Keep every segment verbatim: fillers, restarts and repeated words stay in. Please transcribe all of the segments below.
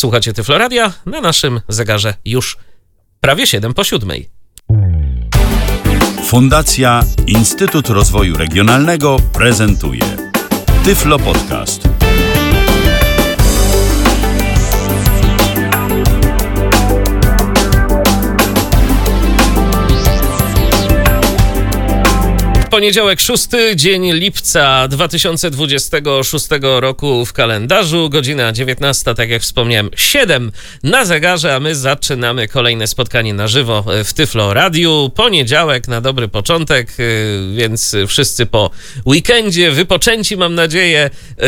Słuchacie Tyflo Radia, na naszym zegarze już prawie siedem po siódmej. Fundacja Instytut Rozwoju Regionalnego prezentuje Tyflo Podcast. Poniedziałek, szósty dzień lipca dwa tysiące dwudziestego szóstego roku w kalendarzu, godzina dziewiętnasta, tak jak wspomniałem, siedem na zegarze, a my zaczynamy kolejne spotkanie na żywo w Tyflo Radiu. Poniedziałek na dobry początek, więc wszyscy po weekendzie, wypoczęci mam nadzieję.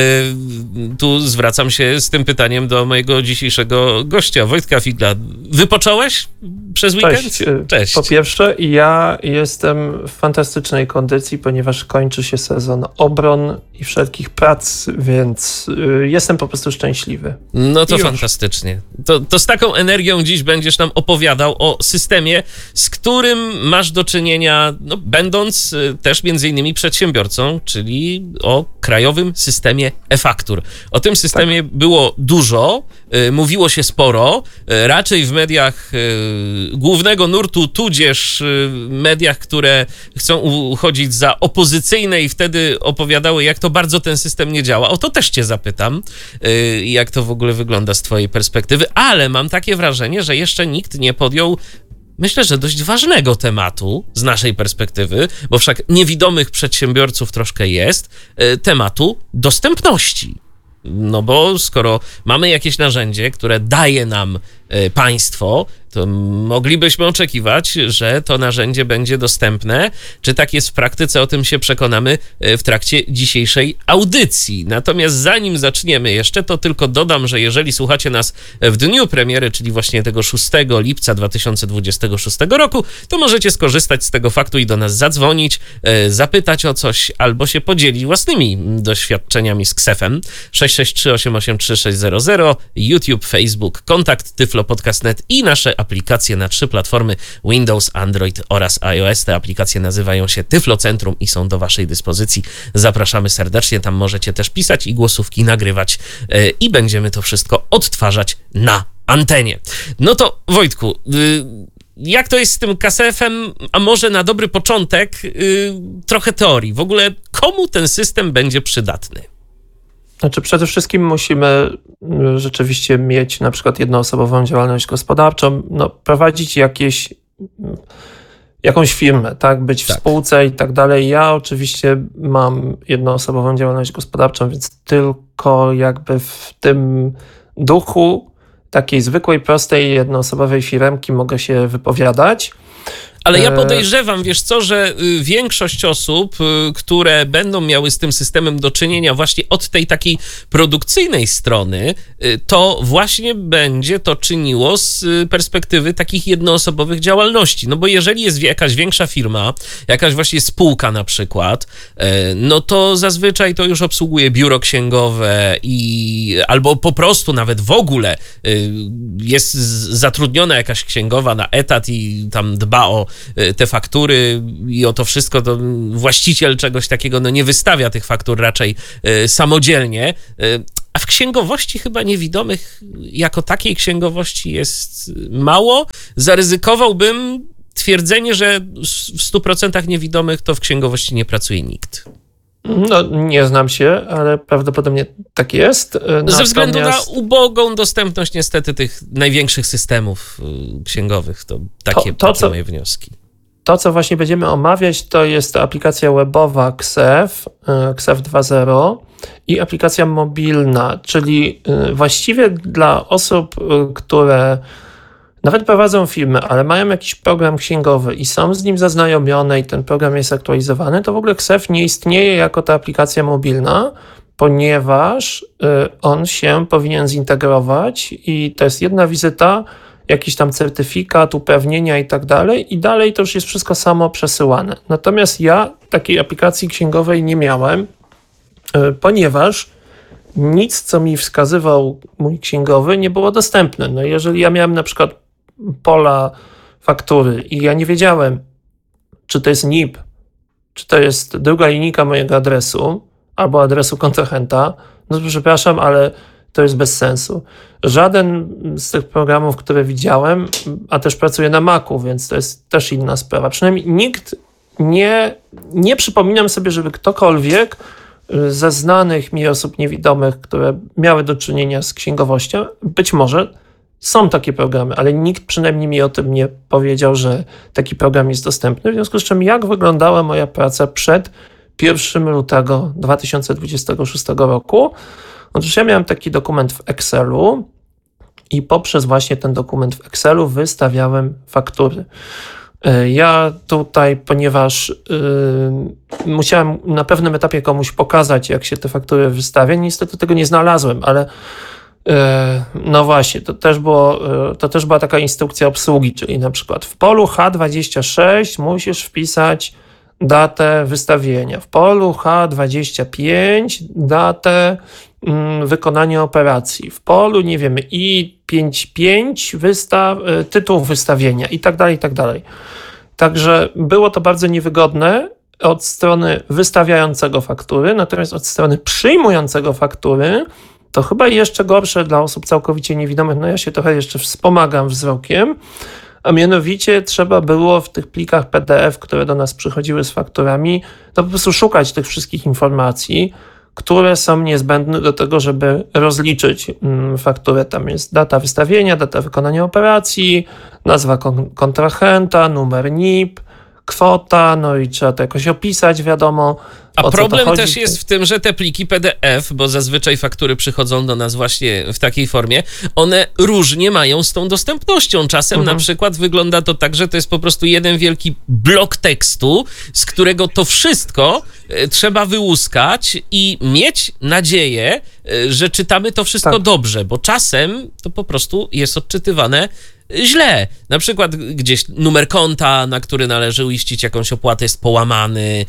Tu zwracam się z tym pytaniem do mojego dzisiejszego gościa, Wojtka Figla. Wypocząłeś przez weekend? Cześć. Cześć. Po pierwsze, ja jestem w fantastycznej kondycji, ponieważ kończy się sezon obron i wszelkich prac, więc y, jestem po prostu szczęśliwy. No to I fantastycznie. To, to z taką energią dziś będziesz nam opowiadał o systemie, z którym masz do czynienia, no, będąc y, też między innymi przedsiębiorcą, czyli o krajowym systemie e-faktur. O tym systemie tak. było dużo, y, mówiło się sporo, y, raczej w mediach y, głównego nurtu, tudzież y, mediach, które chcą uchodzić za opozycyjne i wtedy opowiadały, jak to bardzo ten system nie działa. O to też cię zapytam, yy, jak to w ogóle wygląda z twojej perspektywy, ale mam takie wrażenie, że jeszcze nikt nie podjął, myślę, że dość ważnego tematu z naszej perspektywy, bo wszak niewidomych przedsiębiorców troszkę jest, yy, tematu dostępności. No bo skoro mamy jakieś narzędzie, które daje nam y, państwo, to moglibyśmy oczekiwać, że to narzędzie będzie dostępne. Czy tak jest w praktyce? O tym się przekonamy w trakcie dzisiejszej audycji. Natomiast zanim zaczniemy jeszcze, to tylko dodam, że jeżeli słuchacie nas w dniu premiery, czyli właśnie tego szóstego lipca dwa tysiące dwudziestego szóstego roku, to możecie skorzystać z tego faktu i do nas zadzwonić, zapytać o coś albo się podzielić własnymi doświadczeniami z ksefem. sześć sześć trzy osiem osiem trzy sześć zero zero, YouTube, Facebook, kontakt tyflo podcast kropka net i nasze aplikacje na trzy platformy Windows, Android oraz iOS. Te aplikacje nazywają się Tyflo Centrum i są do waszej dyspozycji. Zapraszamy serdecznie, tam możecie też pisać i głosówki nagrywać yy, i będziemy to wszystko odtwarzać na antenie. No to Wojtku, yy, jak to jest z tym ksefem, a może na dobry początek yy, trochę teorii. W ogóle komu ten system będzie przydatny? Znaczy przede wszystkim musimy rzeczywiście mieć na przykład jednoosobową działalność gospodarczą, no, prowadzić jakieś, jakąś firmę, tak, być tak. w spółce i tak dalej. Ja oczywiście mam jednoosobową działalność gospodarczą, więc tylko jakby w tym duchu takiej zwykłej, prostej, jednoosobowej firemki mogę się wypowiadać. Ale ja podejrzewam, wiesz co, że większość osób, które będą miały z tym systemem do czynienia właśnie od tej takiej produkcyjnej strony, to właśnie będzie to czyniło z perspektywy takich jednoosobowych działalności. No bo jeżeli jest jakaś większa firma, jakaś właśnie spółka na przykład, no to zazwyczaj to już obsługuje biuro księgowe i albo po prostu nawet w ogóle jest zatrudniona jakaś księgowa na etat i tam dba o te faktury i o to wszystko, to właściciel czegoś takiego no nie wystawia tych faktur raczej y, samodzielnie, y, a w księgowości chyba niewidomych jako takiej księgowości jest mało. Zaryzykowałbym twierdzenie, że w stu procentach niewidomych to w księgowości nie pracuje nikt. No, nie znam się, ale prawdopodobnie tak jest. Natomiast... Ze względu na ubogą dostępność niestety tych największych systemów księgowych, to takie, to, to, takie co, moje wnioski. To, co właśnie będziemy omawiać, to jest aplikacja webowa ksef, ksef dwa zero i aplikacja mobilna, czyli właściwie dla osób, które nawet prowadzą firmy, ale mają jakiś program księgowy i są z nim zaznajomione i ten program jest aktualizowany, to w ogóle ksef nie istnieje jako ta aplikacja mobilna, ponieważ on się powinien zintegrować i to jest jedna wizyta, jakiś tam certyfikat, uprawnienia i tak dalej i dalej to już jest wszystko samo przesyłane. Natomiast ja takiej aplikacji księgowej nie miałem, ponieważ nic, co mi wskazywał mój księgowy, nie było dostępne. No jeżeli ja miałem na przykład pola faktury i ja nie wiedziałem, czy to jest N I P, czy to jest druga linijka mojego adresu albo adresu kontrahenta, no to przepraszam, ale to jest bez sensu. Żaden z tych programów, które widziałem, a też pracuję na Macu, więc to jest też inna sprawa. Przynajmniej nikt nie, nie przypominam sobie, żeby ktokolwiek ze znanych mi osób niewidomych, które miały do czynienia z księgowością, być może są takie programy, ale nikt przynajmniej mi o tym nie powiedział, że taki program jest dostępny. W związku z czym jak wyglądała moja praca przed pierwszego lutego dwa tysiące dwudziestego szóstego roku? Otóż ja miałem taki dokument w Excelu i poprzez właśnie ten dokument w Excelu wystawiałem faktury. Ja tutaj, ponieważ yy, musiałem na pewnym etapie komuś pokazać, jak się te faktury wystawia, niestety tego nie znalazłem, ale yy, no właśnie, to też, było, yy, to też była taka instrukcja obsługi, czyli na przykład w polu H dwadzieścia sześć musisz wpisać datę wystawienia, w polu H dwadzieścia pięć datę yy, wykonania operacji, w polu, nie wiem, I pięćdziesiąt pięć wystaw, yy, tytuł wystawienia i tak dalej, i tak dalej. Także było to bardzo niewygodne od strony wystawiającego faktury, natomiast od strony przyjmującego faktury to chyba jeszcze gorsze dla osób całkowicie niewidomych. No ja się trochę jeszcze wspomagam wzrokiem, a mianowicie trzeba było w tych plikach P D F, które do nas przychodziły z fakturami, to po prostu szukać tych wszystkich informacji, które są niezbędne do tego, żeby rozliczyć fakturę. Tam jest data wystawienia, data wykonania operacji, nazwa kontrahenta, numer N I P, kwota, no i trzeba to jakoś opisać, wiadomo. A problem też jest w tym, że te pliki P D F, bo zazwyczaj faktury przychodzą do nas właśnie w takiej formie, one różnie mają z tą dostępnością. Czasem mhm. na przykład wygląda to tak, że to jest po prostu jeden wielki blok tekstu, z którego to wszystko trzeba wyłuskać i mieć nadzieję, że czytamy to wszystko tak. dobrze, bo czasem to po prostu jest odczytywane źle. Na przykład gdzieś numer konta, na który należy uiścić jakąś opłatę, jest połamany,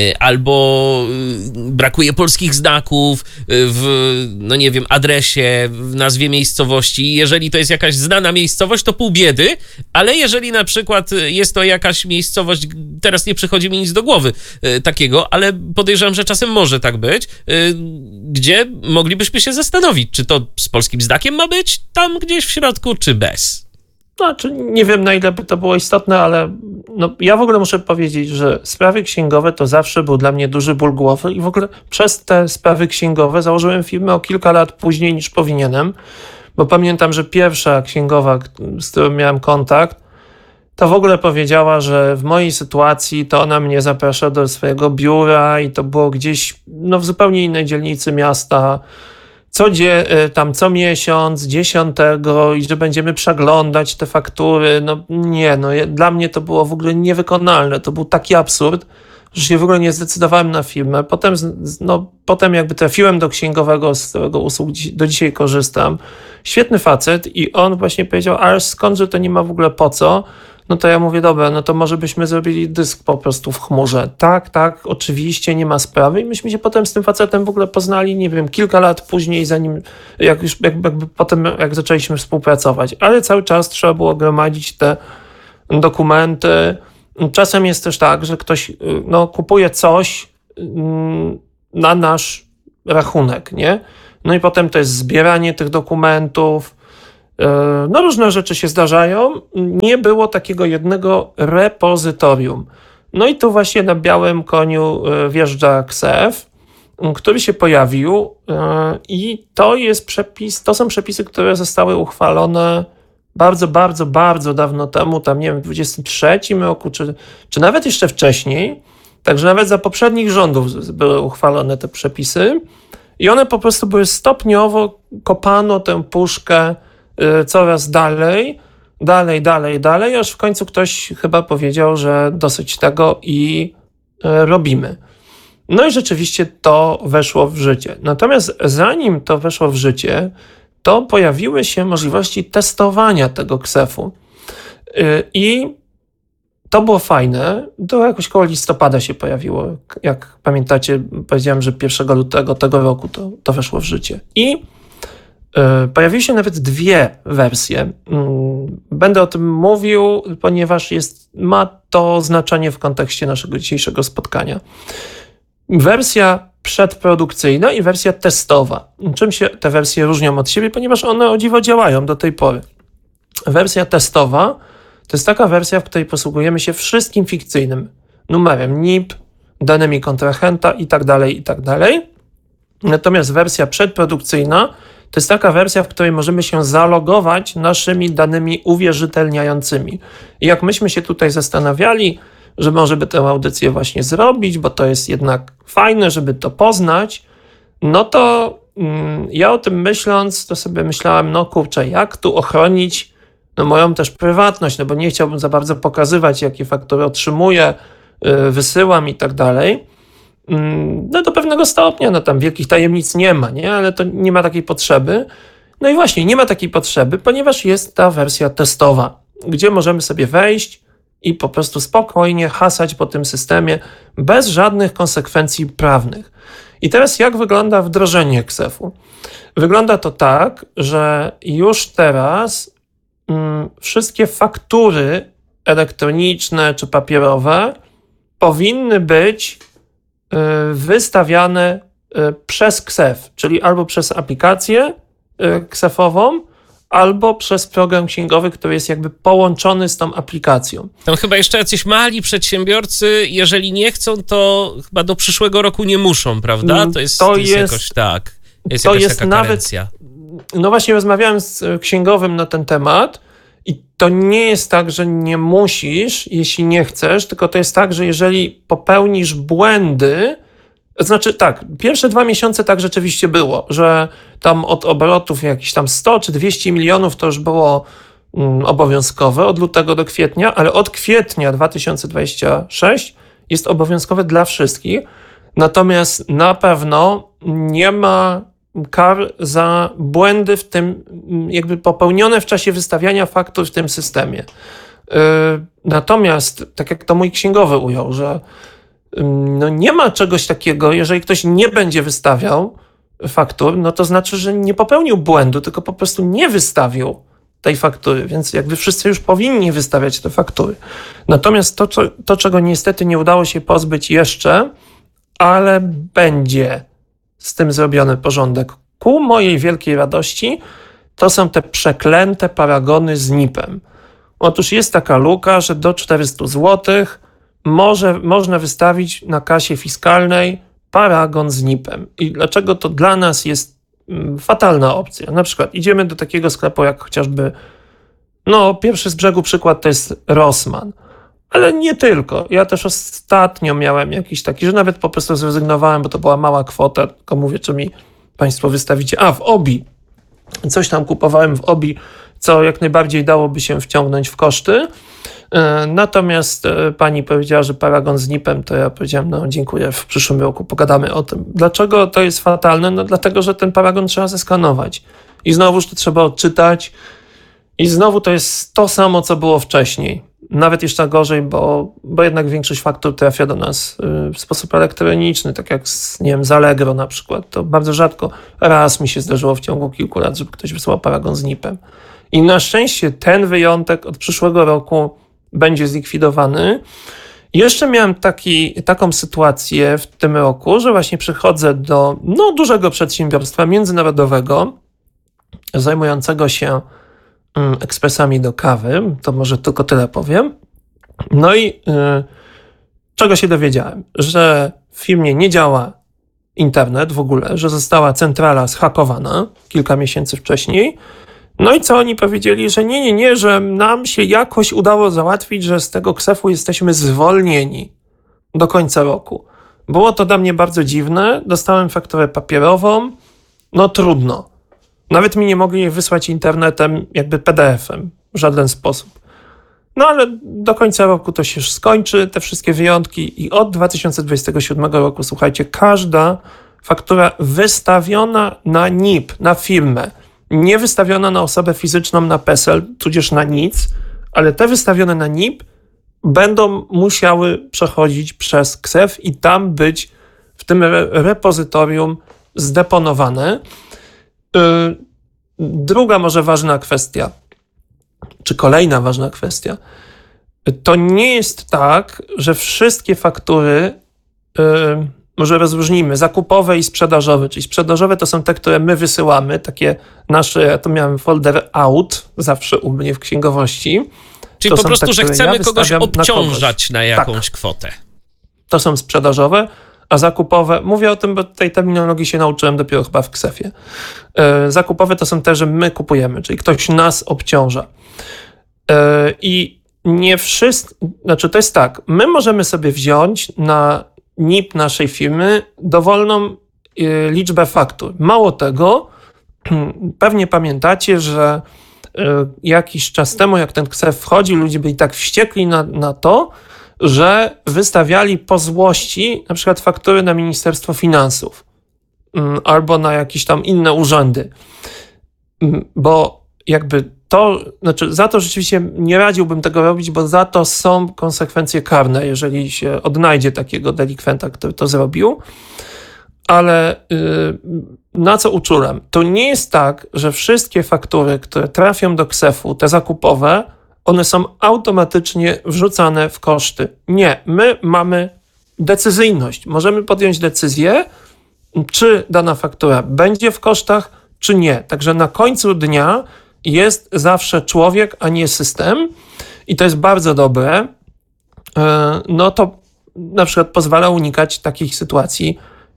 albo brakuje polskich znaków w, no nie wiem, adresie, w nazwie miejscowości. Jeżeli to jest jakaś znana miejscowość, to pół biedy, ale jeżeli na przykład jest to jakaś miejscowość, teraz nie przychodzi mi nic do głowy takiego, ale podejrzewam, że czasem może tak być, gdzie moglibyśmy się zastanowić, czy to z polskim znakiem ma być tam gdzieś w środku, czy bez. Znaczy, nie wiem, na ile by to było istotne, ale no, ja w ogóle muszę powiedzieć, że sprawy księgowe to zawsze był dla mnie duży ból głowy i w ogóle przez te sprawy księgowe założyłem firmę o kilka lat później niż powinienem, bo pamiętam, że pierwsza księgowa, z którą miałem kontakt, to w ogóle powiedziała, że w mojej sytuacji to ona mnie zaprasza do swojego biura i to było gdzieś no, w zupełnie innej dzielnicy miasta, co dzie, tam co miesiąc, dziesiątego i że będziemy przeglądać te faktury. No nie, no dla mnie to było w ogóle niewykonalne. To był taki absurd, że się w ogóle nie zdecydowałem na firmę. Potem, no, potem jakby trafiłem do księgowego, z którego usług do dzisiaj korzystam. Świetny facet i on właśnie powiedział, ale skąd, że to nie ma w ogóle po co? No to ja mówię, dobra, no to może byśmy zrobili dysk po prostu w chmurze. Tak, tak, oczywiście, nie ma sprawy. I myśmy się potem z tym facetem w ogóle poznali, nie wiem, kilka lat później, zanim, jak już jakby, jakby potem, jak zaczęliśmy współpracować. Ale cały czas trzeba było gromadzić te dokumenty. Czasem jest też tak, że ktoś no, kupuje coś na nasz rachunek, nie? No i potem to jest zbieranie tych dokumentów. No różne rzeczy się zdarzają. Nie było takiego jednego repozytorium. No i tu właśnie na białym koniu wjeżdża K S E F, który się pojawił i to jest przepis, to są przepisy, które zostały uchwalone bardzo, bardzo, bardzo dawno temu, tam nie wiem, w dwudziestym trzecim roku, czy, czy nawet jeszcze wcześniej. Także nawet za poprzednich rządów były uchwalone te przepisy i one po prostu były stopniowo, kopano tę puszkę coraz dalej, dalej, dalej, dalej, aż w końcu ktoś chyba powiedział, że dosyć tego i robimy. No i rzeczywiście to weszło w życie. Natomiast zanim to weszło w życie, to pojawiły się możliwości testowania tego K S E F-u. I to było fajne. To jakoś koło listopada się pojawiło. Jak pamiętacie, powiedziałem, że pierwszego lutego tego roku to, to weszło w życie. I pojawiły się nawet dwie wersje. Będę o tym mówił, ponieważ jest, ma to znaczenie w kontekście naszego dzisiejszego spotkania. Wersja przedprodukcyjna i wersja testowa. Czym się te wersje różnią od siebie? Ponieważ one o dziwo działają do tej pory. Wersja testowa to jest taka wersja, w której posługujemy się wszystkim fikcyjnym. Numerem N I P, danymi kontrahenta i tak dalej, i tak dalej. Natomiast wersja przedprodukcyjna to jest taka wersja, w której możemy się zalogować naszymi danymi uwierzytelniającymi. I jak myśmy się tutaj zastanawiali, że może by tę audycję właśnie zrobić, bo to jest jednak fajne, żeby to poznać, no to mm, ja o tym myśląc, to sobie myślałem, no kurczę, jak tu ochronić no, moją też prywatność, no bo nie chciałbym za bardzo pokazywać, jakie faktury otrzymuję, yy, wysyłam i tak dalej. Yy, no do pewnego stopnia, no tam wielkich tajemnic nie ma, nie? Ale to nie ma takiej potrzeby. No i właśnie, nie ma takiej potrzeby, ponieważ jest ta wersja testowa, gdzie możemy sobie wejść i po prostu spokojnie hasać po tym systemie bez żadnych konsekwencji prawnych. I teraz jak wygląda wdrożenie K S E F-u? Wygląda to tak, że już teraz mm, wszystkie faktury elektroniczne czy papierowe powinny być y, wystawiane y, przez K S E F, czyli albo przez aplikację y, K S E F-ową, albo przez program księgowy, który jest jakby połączony z tą aplikacją. Tam chyba jeszcze jacyś mali przedsiębiorcy, jeżeli nie chcą, to chyba do przyszłego roku nie muszą, prawda? To jest, to to jest, jest jakoś tak. Jest to jakaś jest taka nawet, karencja. No właśnie rozmawiałem z księgowym na ten temat i to nie jest tak, że nie musisz, jeśli nie chcesz, tylko to jest tak, że jeżeli popełnisz błędy, znaczy tak, pierwsze dwa miesiące tak rzeczywiście było, że tam od obrotów jakieś tam sto czy dwieście milionów to już było mm, obowiązkowe od lutego do kwietnia, ale od kwietnia dwa tysiące dwudziestego szóstego jest obowiązkowe dla wszystkich. Natomiast na pewno nie ma kar za błędy w tym, jakby popełnione w czasie wystawiania faktur w tym systemie. Yy, natomiast, tak jak to mój księgowy ujął, że no nie ma czegoś takiego, jeżeli ktoś nie będzie wystawiał faktur, no to znaczy, że nie popełnił błędu, tylko po prostu nie wystawił tej faktury, więc jakby wszyscy już powinni wystawiać te faktury. Natomiast to, to czego niestety nie udało się pozbyć jeszcze, ale będzie z tym zrobiony porządek. Ku mojej wielkiej radości to są te przeklęte paragony z N I P-em. Otóż jest taka luka, że do czterysta złotych Może, można wystawić na kasie fiskalnej paragon z N I P-em. I dlaczego to dla nas jest fatalna opcja? Na przykład idziemy do takiego sklepu jak chociażby, no pierwszy z brzegu przykład to jest Rossmann, ale nie tylko. Ja też ostatnio miałem jakiś taki, że nawet po prostu zrezygnowałem, bo to była mała kwota, tylko mówię, czy mi państwo wystawicie. A, w Obi. Coś tam kupowałem w Obi, co jak najbardziej dałoby się wciągnąć w koszty. Natomiast pani powiedziała, że paragon z N I P-em, to ja powiedziałem, no dziękuję, w przyszłym roku pogadamy o tym. Dlaczego to jest fatalne? No dlatego, że ten paragon trzeba zeskanować. I znowuż to trzeba odczytać. I znowu to jest to samo, co było wcześniej. Nawet jeszcze gorzej, bo, bo jednak większość faktur trafia do nas w sposób elektroniczny, tak jak z, nie wiem, z Allegro na przykład. To bardzo rzadko, raz mi się zdarzyło w ciągu kilku lat, żeby ktoś wysłał paragon z N I P-em. I na szczęście ten wyjątek od przyszłego roku będzie zlikwidowany. Jeszcze miałem taki, taką sytuację w tym roku, że właśnie przychodzę do no, dużego przedsiębiorstwa międzynarodowego zajmującego się mm, ekspresami do kawy. To może tylko tyle powiem. No i yy, czego się dowiedziałem? Że w firmie nie działa internet w ogóle, że została centrala zhakowana kilka miesięcy wcześniej. No i co oni powiedzieli, że nie, nie, nie, że nam się jakoś udało załatwić, że z tego K S E F-u jesteśmy zwolnieni do końca roku. Było to dla mnie bardzo dziwne, dostałem fakturę papierową, no trudno. Nawet mi nie mogli jej wysłać internetem, jakby P D F-em, w żaden sposób. No ale do końca roku to się już skończy, te wszystkie wyjątki i od dwa tysiące dwudziestego siódmego roku, słuchajcie, każda faktura wystawiona na N I P, na firmę, nie wystawiona na osobę fizyczną, na P E S E L, tudzież na nic, ale te wystawione na N I P będą musiały przechodzić przez K S E F i tam być w tym re- repozytorium zdeponowane. Yy, druga może ważna kwestia, czy kolejna ważna kwestia, to nie jest tak, że wszystkie faktury yy, może rozróżnijmy zakupowe i sprzedażowe, czyli sprzedażowe to są te, które my wysyłamy, takie nasze, ja to miałem folder out zawsze u mnie w księgowości. Czyli to po prostu, te, że chcemy ja kogoś obciążać na, na jakąś tak. kwotę. To są sprzedażowe, a zakupowe, mówię o tym, bo tej terminologii się nauczyłem dopiero chyba w ksefie. Yy, zakupowe to są te, że my kupujemy, czyli ktoś nas obciąża. Yy, I nie wszyscy, znaczy to jest tak, my możemy sobie wziąć na N I P naszej firmy dowolną yy, liczbę faktur. Mało tego, pewnie pamiętacie, że yy, jakiś czas temu, jak ten ksef wchodzi, ludzie byli tak wściekli na, na to, że wystawiali po złości na przykład faktury na Ministerstwo Finansów albo na jakieś tam inne urzędy. Bo jakby to, znaczy za to rzeczywiście nie radziłbym tego robić, bo za to są konsekwencje karne, jeżeli się odnajdzie takiego delikwenta, który to zrobił. Ale yy, na co uczulam? To nie jest tak, że wszystkie faktury, które trafią do ksefu, te zakupowe, one są automatycznie wrzucane w koszty. Nie, my mamy decyzyjność. Możemy podjąć decyzję, czy dana faktura będzie w kosztach, czy nie. Także na końcu dnia jest zawsze człowiek, a nie system i to jest bardzo dobre. No to na przykład pozwala unikać takich sytuacji,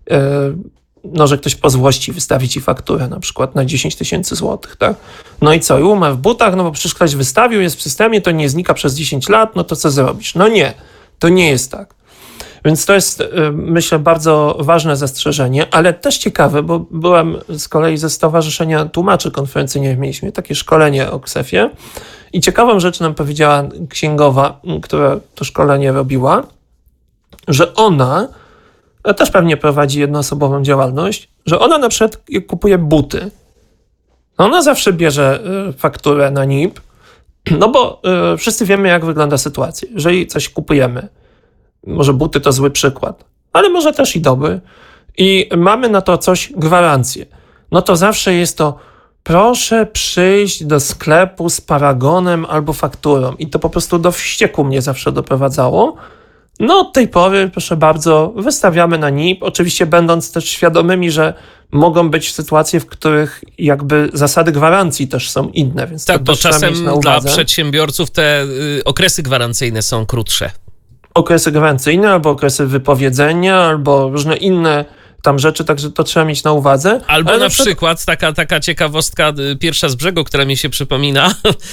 no, że ktoś po złości wystawi ci fakturę na przykład na dziesięć tysięcy złotych, tak? No i co? I umarł w butach, no bo przecież ktoś wystawił, jest w systemie, to nie znika przez dziesięć lat, no to co zrobisz? No nie, to nie jest tak. Więc to jest, myślę, bardzo ważne zastrzeżenie, ale też ciekawe, bo byłem z kolei ze Stowarzyszenia Tłumaczy Konferencyjnych, mieliśmy takie szkolenie o ksefie i ciekawą rzecz nam powiedziała księgowa, która to szkolenie robiła, że ona też pewnie prowadzi jednoosobową działalność, że ona na przykład kupuje buty. Ona zawsze bierze fakturę na N I P, no bo wszyscy wiemy, jak wygląda sytuacja. Jeżeli coś kupujemy, może buty to zły przykład, ale może też i dobry, i mamy na to coś gwarancję, no to zawsze jest to proszę przyjść do sklepu z paragonem albo fakturą. I to po prostu do wścieku mnie zawsze doprowadzało. No od tej pory, proszę bardzo, wystawiamy na N I P, oczywiście będąc też świadomymi, że mogą być sytuacje, w których jakby zasady gwarancji też są inne, więc tak, to bo też trzeba mieć na czasem dla uwadze. przedsiębiorców te y, okresy gwarancyjne są krótsze. Okresy gwarancyjne, albo okresy wypowiedzenia, albo różne inne tam rzeczy, także to trzeba mieć na uwadze. Albo ale na na przykład, przykład taka, taka ciekawostka, pierwsza z brzegu, która mi się przypomina,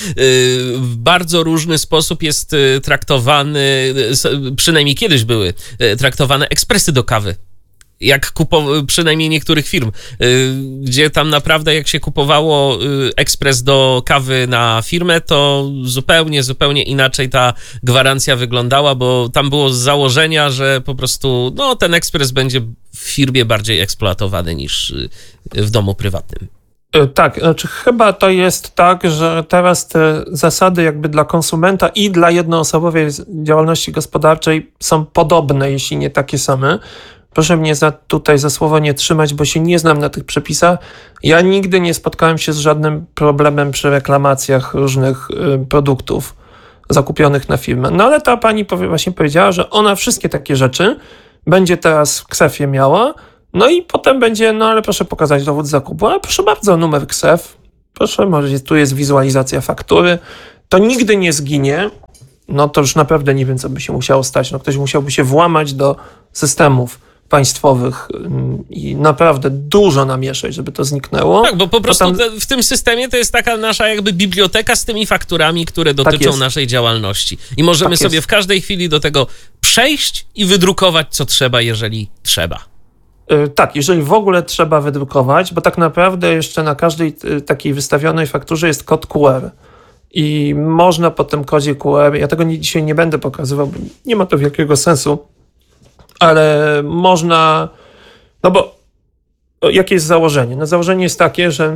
w bardzo różny sposób jest traktowany, przynajmniej kiedyś były traktowane ekspresy do kawy. Jak kupowało, przynajmniej niektórych firm, gdzie tam naprawdę jak się kupowało ekspres do kawy na firmę, to zupełnie, zupełnie inaczej ta gwarancja wyglądała, bo tam było z założenia, że po prostu no, ten ekspres będzie w firmie bardziej eksploatowany niż w domu prywatnym. Tak, znaczy chyba to jest tak, że teraz te zasady jakby dla konsumenta i dla jednoosobowej działalności gospodarczej są podobne, jeśli nie takie same. Proszę mnie za, tutaj za słowo nie trzymać, bo się nie znam na tych przepisach. Ja nigdy nie spotkałem się z żadnym problemem przy reklamacjach różnych y, produktów zakupionych na firmę. No ale ta pani powie, właśnie powiedziała, że ona wszystkie takie rzeczy będzie teraz w ksefie miała, no i potem będzie, no ale proszę pokazać dowód zakupu, ale proszę bardzo, numer ksef, proszę, może tu jest wizualizacja faktury, to nigdy nie zginie, no to już naprawdę nie wiem, co by się musiało stać, no ktoś musiałby się włamać do systemów państwowych i naprawdę dużo namieszać, żeby to zniknęło. Tak, bo po prostu tam... te, w tym systemie to jest taka nasza jakby biblioteka z tymi fakturami, które dotyczą tak naszej działalności. I możemy tak sobie jest. w każdej chwili do tego przejść i wydrukować, co trzeba, jeżeli trzeba. Yy, tak, jeżeli w ogóle trzeba wydrukować, bo tak naprawdę jeszcze na każdej yy, takiej wystawionej fakturze jest kod Q R. I można po tym kodzie Q R, ja tego nie, dzisiaj nie będę pokazywał, bo nie ma to wielkiego sensu, ale można, no bo jakie jest założenie? No założenie jest takie, że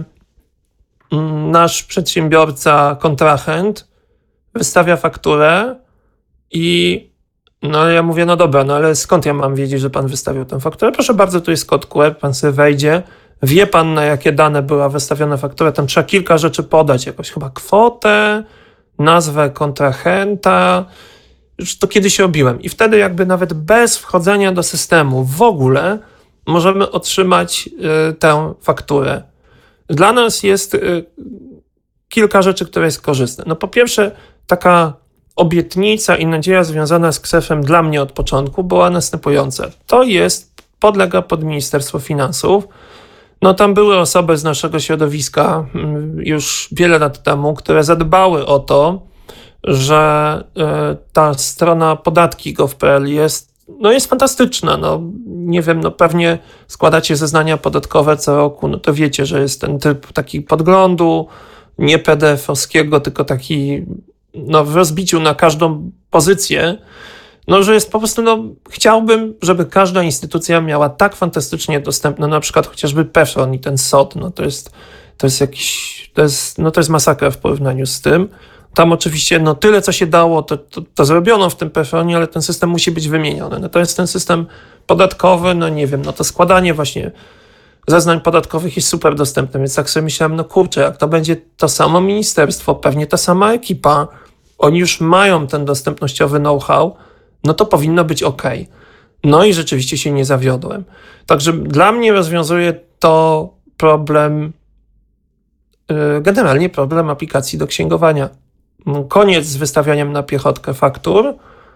nasz przedsiębiorca, kontrahent wystawia fakturę i no ja mówię, no dobra, no ale skąd ja mam wiedzieć, że pan wystawił tę fakturę? Proszę bardzo, tu jest kod Q R, pan sobie wejdzie, wie pan, na jakie dane była wystawiona faktura, tam trzeba kilka rzeczy podać, jakoś chyba kwotę, nazwę kontrahenta, już to kiedyś robiłem. I wtedy jakby nawet bez wchodzenia do systemu w ogóle możemy otrzymać y, tę fakturę. Dla nas jest y, kilka rzeczy, które jest korzystne. No po pierwsze, taka obietnica i nadzieja związana z ksefem dla mnie od początku była następująca. To jest, podlega pod Ministerstwo Finansów. No tam były osoby z naszego środowiska już wiele lat temu, które zadbały o to, że ta strona podatki gov kropka p l jest, no jest fantastyczna. No, nie wiem, no pewnie składacie zeznania podatkowe co roku, no to wiecie, że jest ten typ taki podglądu, nie P D F-owskiego, tylko taki no, w rozbiciu na każdą pozycję, no, że jest po prostu, no, chciałbym, żeby każda instytucja miała tak fantastycznie dostępne, na przykład chociażby PEFRON i ten S O T, no to jest, to jest jakiś, to jest, no to jest masakra w porównaniu z tym. Tam oczywiście, no tyle, co się dało, to, to, to zrobiono w tym PEFRONie, ale ten system musi być wymieniony. No to jest ten system podatkowy, no nie wiem, no to składanie właśnie zeznań podatkowych jest super dostępne, więc tak sobie myślałem, no kurczę, jak to będzie to samo ministerstwo, pewnie ta sama ekipa, oni już mają ten dostępnościowy know-how, no to powinno być ok. No i rzeczywiście się nie zawiodłem. Także dla mnie rozwiązuje to problem, generalnie problem aplikacji do księgowania. Koniec z wystawianiem na piechotkę faktur,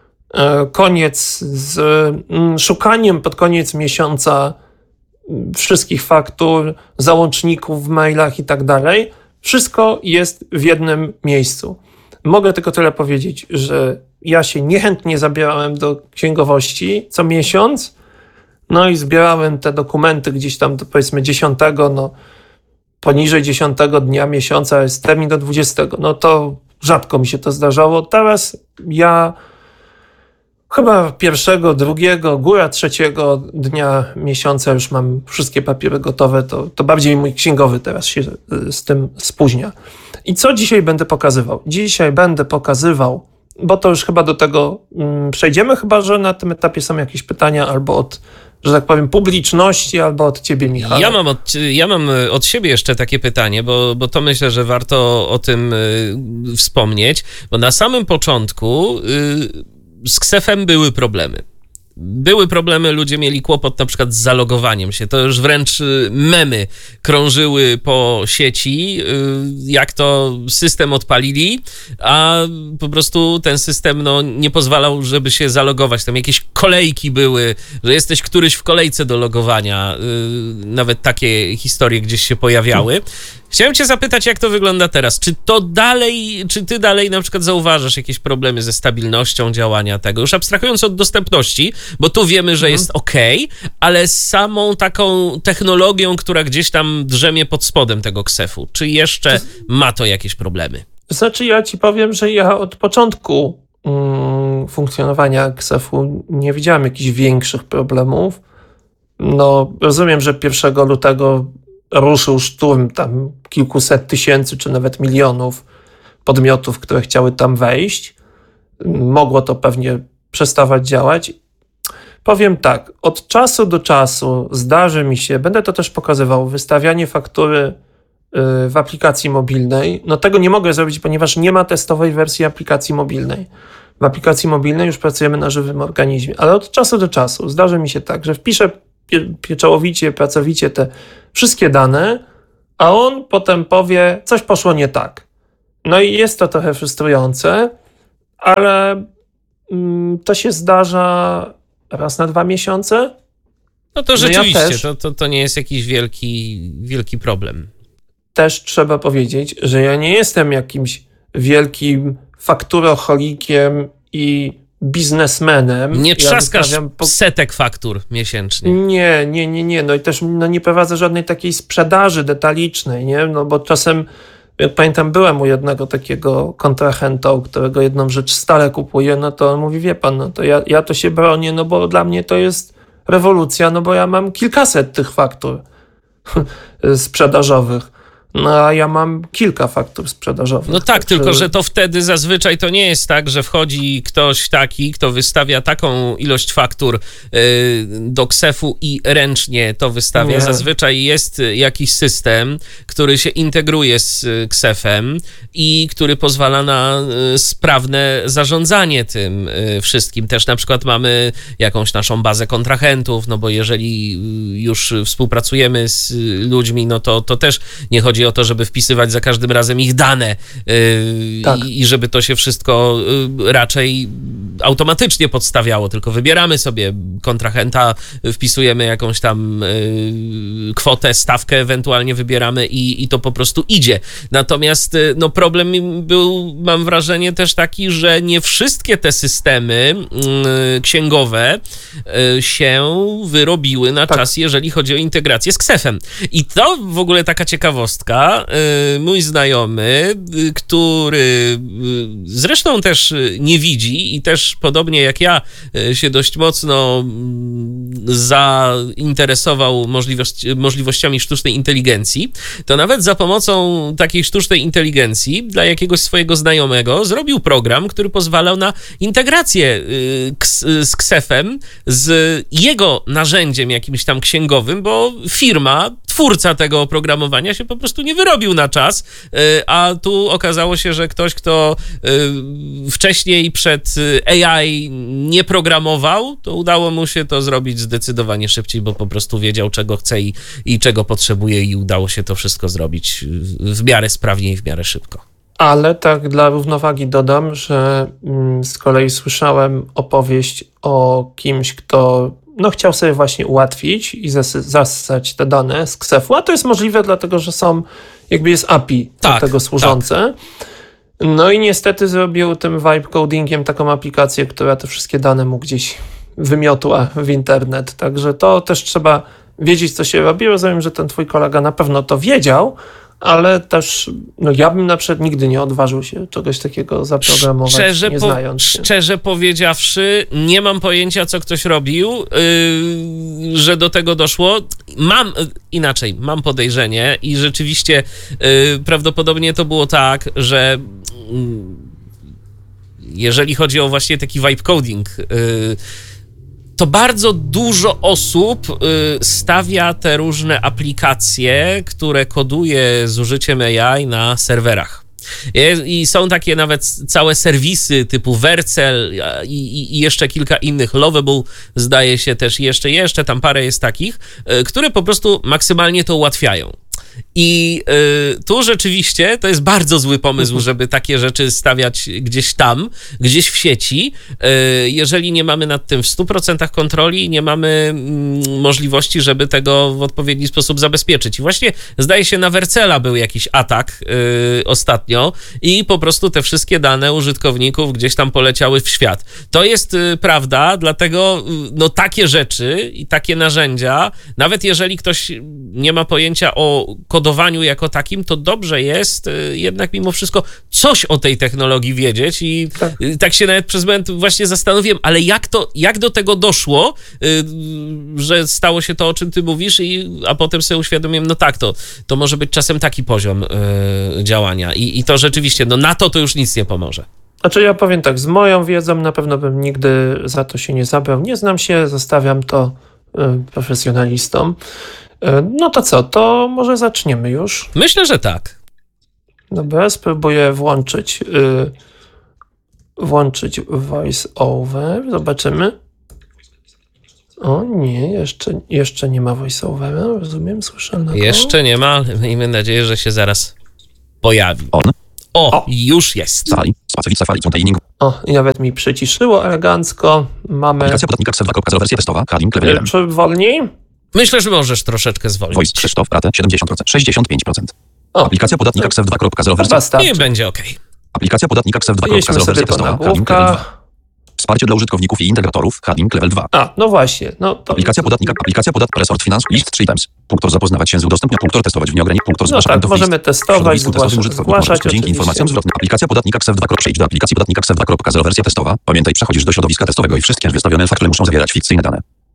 koniec z szukaniem pod koniec miesiąca wszystkich faktur, załączników w mailach i tak dalej. Wszystko jest w jednym miejscu. Mogę tylko tyle powiedzieć, że ja się niechętnie zabierałem do księgowości co miesiąc, no i zbierałem te dokumenty gdzieś tam do powiedzmy dziesiątego, no poniżej dziesiątego dnia miesiąca jest termin do dwudziestego. No to rzadko mi się to zdarzało. Teraz ja chyba pierwszego, drugiego, góra trzeciego dnia miesiąca już mam wszystkie papiery gotowe, to, to bardziej mój księgowy teraz się z tym spóźnia. I co dzisiaj będę pokazywał? Dzisiaj będę pokazywał, bo to już chyba do tego mm, przejdziemy, chyba że na tym etapie są jakieś pytania albo od, że tak powiem, publiczności, albo od ciebie, Michał. Ja mam od, ja mam od siebie jeszcze takie pytanie, bo, bo to myślę, że warto o tym y, wspomnieć, bo na samym początku y, z ksefem były problemy. Były problemy, ludzie mieli kłopot na przykład z zalogowaniem się. To już wręcz memy krążyły po sieci, jak to system odpalili, a po prostu ten system no, nie pozwalał, żeby się zalogować. Tam jakieś kolejki były, że jesteś któryś w kolejce do logowania. Nawet takie historie gdzieś się pojawiały. Chciałem cię zapytać, jak to wygląda teraz. Czy to dalej, czy ty dalej na przykład zauważasz jakieś problemy ze stabilnością działania tego? Już abstrahując od dostępności, bo tu wiemy, że jest ok, ale z samą taką technologią, która gdzieś tam drzemie pod spodem tego ksefu. Czy jeszcze ma to jakieś problemy? Znaczy ja ci powiem, że ja od początku mm, funkcjonowania ksefu nie widziałem jakichś większych problemów. No rozumiem, że pierwszego lutego ruszył szturm tam kilkuset tysięcy, czy nawet milionów podmiotów, które chciały tam wejść. Mogło to pewnie przestawać działać. Powiem tak, od czasu do czasu zdarzy mi się, będę to też pokazywał, wystawianie faktury w aplikacji mobilnej. No tego nie mogę zrobić, ponieważ nie ma testowej wersji aplikacji mobilnej. W aplikacji mobilnej już pracujemy na żywym organizmie, ale od czasu do czasu zdarzy mi się tak, że wpiszę pieczołowicie, pracowicie te wszystkie dane, a on potem powie, coś poszło nie tak. No i jest to trochę frustrujące, ale mm, to się zdarza raz na dwa miesiące. No to rzeczywiście, no ja też, to, to, to nie jest jakiś wielki, wielki problem. Też trzeba powiedzieć, że ja nie jestem jakimś wielkim fakturoholikiem i biznesmenem. Nie trzaskasz ja po... setek faktur miesięcznie. Nie, nie, nie, nie. No i też no, nie prowadzę żadnej takiej sprzedaży detalicznej, nie? No bo czasem, jak pamiętam, byłem u jednego takiego kontrahenta, u którego jedną rzecz stale kupuję, no to on mówi, wie pan, no to ja, ja to się bronię, no bo dla mnie to jest rewolucja, no bo ja mam kilkaset tych faktur sprzedażowych. No a ja mam kilka faktur sprzedażowych. No tak, tylko że to wtedy zazwyczaj to nie jest tak, że wchodzi ktoś taki, kto wystawia taką ilość faktur y, do ksefu i ręcznie to wystawia. Nie. Zazwyczaj jest jakiś system, który się integruje z ksefem i który pozwala na y, sprawne zarządzanie tym y, wszystkim. Też na przykład mamy jakąś naszą bazę kontrahentów, no bo jeżeli już współpracujemy z ludźmi, no to, to też nie chodzi o to, żeby wpisywać za każdym razem ich dane yy, tak. i, i żeby to się wszystko yy, raczej automatycznie podstawiało, tylko wybieramy sobie kontrahenta, wpisujemy jakąś tam yy, kwotę, stawkę ewentualnie wybieramy i, i to po prostu idzie. Natomiast yy, no problem był, mam wrażenie, też taki, że nie wszystkie te systemy yy, księgowe yy, się wyrobiły na tak. czas, jeżeli chodzi o integrację z ksefem. I to w ogóle taka ciekawostka. Mój znajomy, który zresztą też nie widzi i też podobnie jak ja się dość mocno zainteresował możliwości, możliwościami sztucznej inteligencji, to nawet za pomocą takiej sztucznej inteligencji dla jakiegoś swojego znajomego zrobił program, który pozwalał na integrację z ksefem, z jego narzędziem jakimś tam księgowym, bo firma, twórca tego oprogramowania się po prostu nie wyrobił na czas, a tu okazało się, że ktoś, kto wcześniej przed A I nie programował, to udało mu się to zrobić zdecydowanie szybciej, bo po prostu wiedział, czego chce i, i czego potrzebuje i udało się to wszystko zrobić w miarę sprawnie i w miarę szybko. Ale tak dla równowagi dodam, że z kolei słyszałem opowieść o kimś, kto no chciał sobie właśnie ułatwić i zasy- zassać te dane z ksefu, a to jest możliwe dlatego, że są, jakby jest A P I tak, do tego służące. Tak. No i niestety zrobił tym vibe codingiem taką aplikację, która te wszystkie dane mu gdzieś wymiotła w internet. Także to też trzeba wiedzieć, co się robi. Rozumiem, że ten twój kolega na pewno to wiedział, ale też no ja bym na przykład nigdy nie odważył się czegoś takiego zaprogramować, szczerze nie po, znając się. Szczerze powiedziawszy, nie mam pojęcia, co ktoś robił, yy, że do tego doszło. Mam, yy, inaczej, mam podejrzenie i rzeczywiście yy, prawdopodobnie to było tak, że yy, jeżeli chodzi o właśnie taki vibe coding, yy, to bardzo dużo osób y, stawia te różne aplikacje, które koduje z użyciem A I na serwerach. I są takie nawet całe serwisy typu Vercel i, i, i jeszcze kilka innych, Lovable zdaje się też, jeszcze, jeszcze tam parę jest takich, y, które po prostu maksymalnie to ułatwiają. I y, tu rzeczywiście to jest bardzo zły pomysł, żeby takie rzeczy stawiać gdzieś tam, gdzieś w sieci, y, jeżeli nie mamy nad tym w stu procentach kontroli, nie mamy mm, możliwości, żeby tego w odpowiedni sposób zabezpieczyć. I właśnie zdaje się na Vercela był jakiś atak y, ostatnio i po prostu te wszystkie dane użytkowników gdzieś tam poleciały w świat. To jest y, prawda, dlatego y, no takie rzeczy i takie narzędzia, nawet jeżeli ktoś nie ma pojęcia o kodowaniu jako takim, to dobrze jest jednak mimo wszystko coś o tej technologii wiedzieć i tak, tak się nawet przez moment właśnie zastanowiłem, ale jak to, jak do tego doszło, że stało się to, o czym ty mówisz, i, a potem sobie uświadomiłem, no tak, to, to może być czasem taki poziom yy, działania i, i to rzeczywiście, no na to to już nic nie pomoże. Znaczy ja powiem tak, z moją wiedzą na pewno bym nigdy za to się nie zabrał, nie znam się, zostawiam to yy, profesjonalistom. No to co, to może zaczniemy już? Myślę, że tak. Dobra, spróbuję włączyć yy, włączyć voice over, zobaczymy. O nie, jeszcze, jeszcze nie ma voice overa, rozumiem, słyszalnego. Jeszcze nie ma, ale miejmy nadzieję, że się zaraz pojawi. On. O, o, już jest. Safari, spacewic Safari, containing. O, i nawet mi przyciszyło elegancko. Mamy... Aplikacja podatnika ksef dwa kropka zero, wersja testowa, Karim, level jeden. Czy wolniej? Myślę, że możesz troszeczkę zwolnić. Voice Krzysztof, ratę siedemdziesiąt procent, sześćdziesiąt pięć procent. O, Aplikacja podatnika ksef dwa kropka zero, wersja... I będzie ok. Aplikacja podatnika ksef dwa kropka zero, wersja testowa, Karim, level dwa. Wsparcie dla użytkowników i integratorów, Karim, level dwa. A, no właśnie. No to... Aplikacja podatnika, aplikacja podatnika, resort finans, list three times. Punktor zapoznawać się z udostępnia, punktor testować w nieograniczeniu, punktor no zgłaszać. tak, możemy testować, zgłaszać, zgłaszać dzięki informacjom zwrotnym. Aplikacja podatnika ksef dwa. Przejdź do aplikacji podatnika ksef dwa kropka zero, wersja testowa. Pamiętaj, przechodzisz do środowiska testowego i wszystkie wystawione faktury muszą zawierać fikcyjne dane.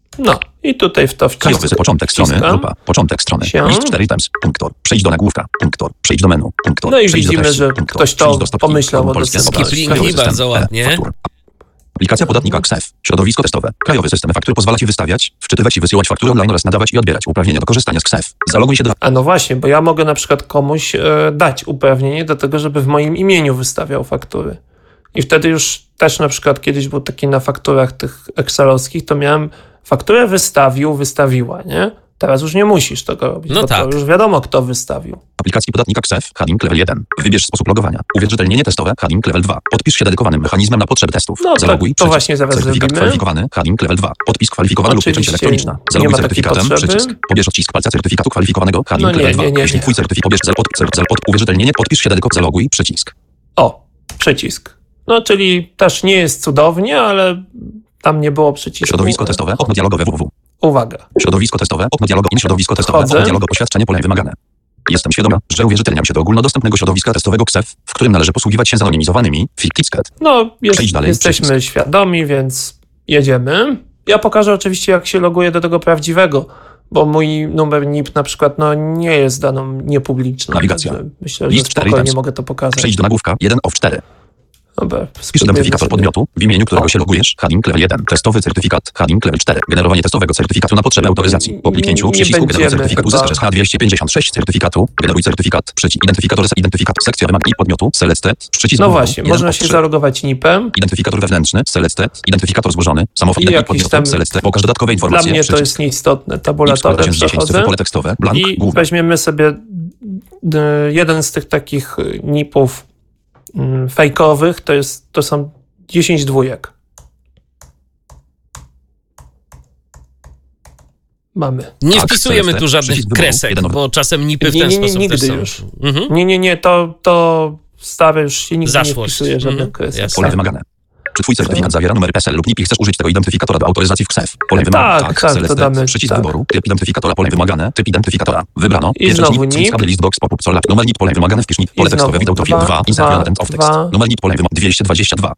No i tutaj w to wciskam. Krajowy początek strony, grupa, początek strony, się. list cztery items, punktor, przejdź do nagłówka, punktor, przejdź do menu, punktor, No i przejdź do widzimy, treści, że punktor, ktoś to przejdź do stopki, pomyślał o polskie dosyć- słowa, Skiplingi, krajowy system, bardzo e, ładnie. faktur. Aplikacja podatnika K S E F. Środowisko testowe. Krajowy system faktur pozwala Ci wystawiać, wczytywać i wysyłać faktury online oraz nadawać i odbierać uprawnienia do korzystania z K S E F. Zaloguj się do... A no właśnie, bo ja mogę na przykład komuś e, dać uprawnienie do tego, żeby w moim imieniu wystawiał faktury. I wtedy już też na przykład kiedyś był taki na fakturach tych excelowskich, to miałem fakturę wystawił, wystawiła, nie? Teraz już nie musisz tego robić, No bo tak. to już wiadomo, kto wystawił. Aplikacji podatnika K S E F. Heading level jeden. Wybierz sposób logowania. Uwierzytelnienie testowe. Heading level dwa. Podpisz się dedykowanym mechanizmem na potrzeby testów. No to- Zaloguj. to przycisk. właśnie zaraz Certyfikat zrobimy. kwalifikowany. Heading level dwa. Podpis kwalifikowany lub pieczęć Oczywiście elektroniczna. nie Zaloguj ma takiej certyfikatem. potrzeby. Przycisk. Pobierz odcisk palca certyfikatu kwalifikowanego. Heading No nie, level dwa. nie, nie, Jeśli nie. twój certyfikat pobierz zel, pod, zel, zel, pod uwierzytelnienie, podpisz się dedyko. Zaloguj. Przycisk. O, przycisk. No czyli też nie jest cudownie, ale tam nie było przycisku. Środowisko testowe. Okno dialogowe www. Uwaga. Środowisko testowe. Okno dialogowe. In środowisko testowe. Wchodzę. Okno dialogowe. Oświadczenie pole wymagane. Jestem świadoma, że uwierzytelniam się do ogólnodostępnego środowiska testowego K S E F, w którym należy posługiwać się zanonimizowanymi Fitkicket. No, jest, Przejdź dalej, jesteśmy przycisk. świadomi, więc jedziemy. Ja pokażę oczywiście, jak się loguję do tego prawdziwego, bo mój numer N I P na przykład no, nie jest daną niepubliczną. Nawigacja. Także myślę, że List cztery spokojnie items. mogę to pokazać. Przejdź do nagłówka jeden of cztery. Dobra, Wpisz spróbujemy identyfikator sobie. podmiotu, w imieniu którego O. się logujesz. Heading level jeden. Testowy certyfikat. Heading level cztery. Generowanie testowego certyfikatu na potrzeby autoryzacji. Po kliknięciu Nie przycisku generuj będziemy certyfikatu chyba- z H dwieście pięćdziesiąt sześć certyfikatu. Generuj certyfikat. Przycisk. Identyfikator. Identyfikator. Sekcja wymagań i podmiotu. Select. Przycisk. No www. właśnie, jeden można of się trzy. zalogować N I P-em. Identyfikator wewnętrzny. Select. Identyfikator złożony. Samochód I ident- jakiś podmiotu. tam- Select. Pokaż dodatkowe Dla informacje. mnie to Przycisk. jest nieistotne. X Tabulatorem tysiąc dziesięć. Cyfry przechodzę pole tekstowe. Blank. i Główne. weźmiemy sobie d- jeden z tych takich N I P-ów mm, fejkowych, to, jest, to są dziesięć dwójek. Mamy. Nie Tak, wpisujemy select, tu żadnych przycisk wyboru, kresek, jeden of- bo czasem nipy w Nie, ten nie, nie, sposób nigdy też są. już. Mhm. Nie, nie, nie, to, to stare już się nigdy Zaszłość. nie wpisuje żadnych Mhm, kresek. jasne. Pole wymagane. Czy twój certyfikat zawiera numer P E S E L lub N I P i chcesz użyć tego identyfikatora do autoryzacji w K S E F? Pole wymagane. Tak, tak, select, to damy, Przycisk tak. wyboru. Typ identyfikatora. Pole wymagane. Typ identyfikatora. Wybrano. I Pieczęć znowu N I P. N I P. Skable list box pop-up solar. Numer N I P. Pole wymagane. Wpisz N I P. Pole I tekstowe. znowu Wideo dwa, dwa. Insert dwa, content of text. dwa. Numer N I P. Pole wymagane. dwieście dwadzieścia dwa.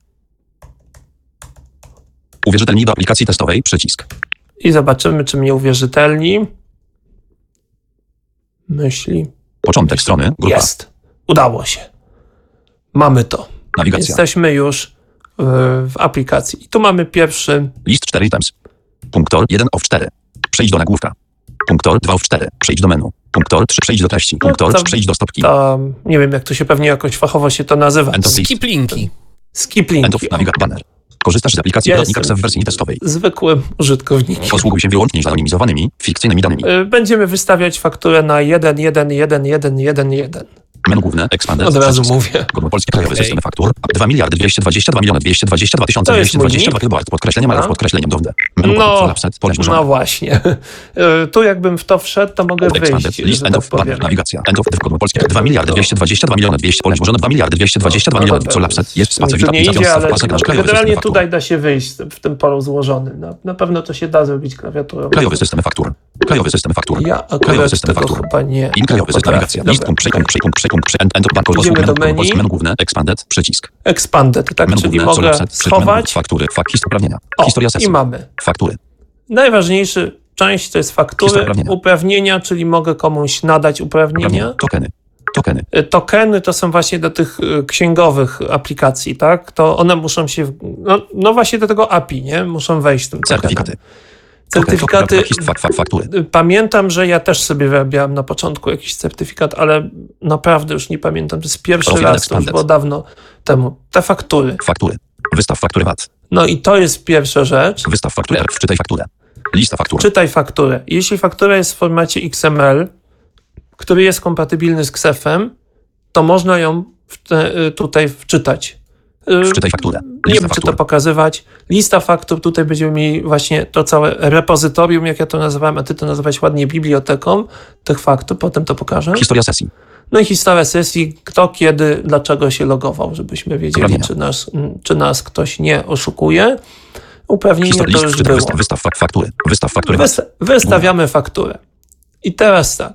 Uwierzytelnij do aplikacji testowej. Przycisk. I zobaczymy, czy mnie uwierzytelni. Myśli. Początek strony. Grupa. Jest. Udało się. Mamy to. Nawigacja. Jesteśmy już y, w aplikacji. I tu mamy pierwszy. List cztery items. Punktor jeden of cztery. Przejdź do nagłówka. Punktor dwa of cztery. Przejdź do menu. Punktor trzy. Przejdź do treści. No, Punktor tam- przejdź do stopki. Tam, nie wiem, jak to się pewnie jakoś fachowo się to nazywa. End of list. Skiplinki. End Skiplinki. of nawigacja. Banner. Korzystasz z aplikacji Ja podatnika K S E jestem F w wersji testowej. Zwykłym użytkownikiem. Posługuj się wyłącznie zanonimizowanymi, fikcyjnymi danymi. Y, Będziemy wystawiać fakturę na jeden jeden jeden jeden jeden jeden. Menu główne, expanded. Od razu przycisk. mówię. Ogólnopolski krajowy Okej. system faktur. dwa miliardy dwieście dwadzieścia dwa miliony dwieście dwadzieścia dwa tysiące To jest dwieście mój dwadzieścia dwa nick. kilobyte. Podkreślenie malów, A? podkreśleniem downe. Menu No, no, offset, pole no złożone. właśnie. Y, Tu jakbym w to wszedł, to mogę Expanded. wyjść. List że end tak of banner. powiem. Nawigacja. End of ogólnopolski. dwa miliardy dwieście dwadzieścia dwa miliony dwieście pole złożone. dwa miliardy dwieście dwadzieścia dwa No miliony. dobra, Co lapset? Jest spacer. tu nie idzie, ale Pasek nasz krajowy generalnie system faktur. tutaj da się wyjść w tym polu złożonym. Na, na pewno to się da zrobić klawiaturą. Krajowy system faktur. Krajowy system faktur. Ja Krajowy akurat system tego faktur. chyba nie In krajowy system potrafię. nawigacja. List Dobra. punkt, przepunkt, przepunkt, przepunkt, prze- end, end of bank. Idziemy do menu. Polski menu główne. Expanded. Przycisk. Expanded, tak, Menu czyli główne, co mogę lapset, przycisk menu, schować. faktury, fakt, historia uprawnienia. O, Historia sesji. i mamy. Faktury. Najważniejsza część to jest faktury, Historia uprawnienia. uprawnienia, czyli mogę komuś nadać uprawnienia. Uprawnienia. Tokeny. Tokeny. Y, Tokeny to są właśnie do tych y, księgowych aplikacji, tak? To one muszą się, w- no, no właśnie do tego A P I, nie? Muszą wejść tym tokenem. Certyfikaty. Certyfikaty. Token, token, fakt, fakt, faktury. Y, Pamiętam, że ja też sobie wyrabiałem na początku jakiś certyfikat, ale naprawdę już nie pamiętam. To jest pierwszy Profil raz, to już expanded. było dawno temu. Te faktury. Faktury. Wystaw faktury V A T. No i to jest pierwsza rzecz. Wystaw fakturę. Wczytaj fakturę. Lista faktur. Czytaj fakturę. Jeśli faktura jest w formacie X M L, który jest kompatybilny z K S E F-em, to można ją w te, y, tutaj wczytać. Y, Wczytaj fakturę. Nie Lista wiem, czy faktur. to pokazywać. Lista faktur, tutaj będziemy mieli właśnie to całe repozytorium, jak ja to nazywałem, a ty to nazywałeś ładnie biblioteką tych faktur, potem to pokażę. Historia sesji. No i historia sesji, kto, kiedy, dlaczego się logował, żebyśmy wiedzieli, Uprawnienia. czy nas, czy nas ktoś nie oszukuje. Uprawnienie Historia to list. już Wczytaj. było. Wystaw, wystaw fak- faktury. Wystaw faktury V A T. Wysta- wystawiamy fakturę. I teraz tak.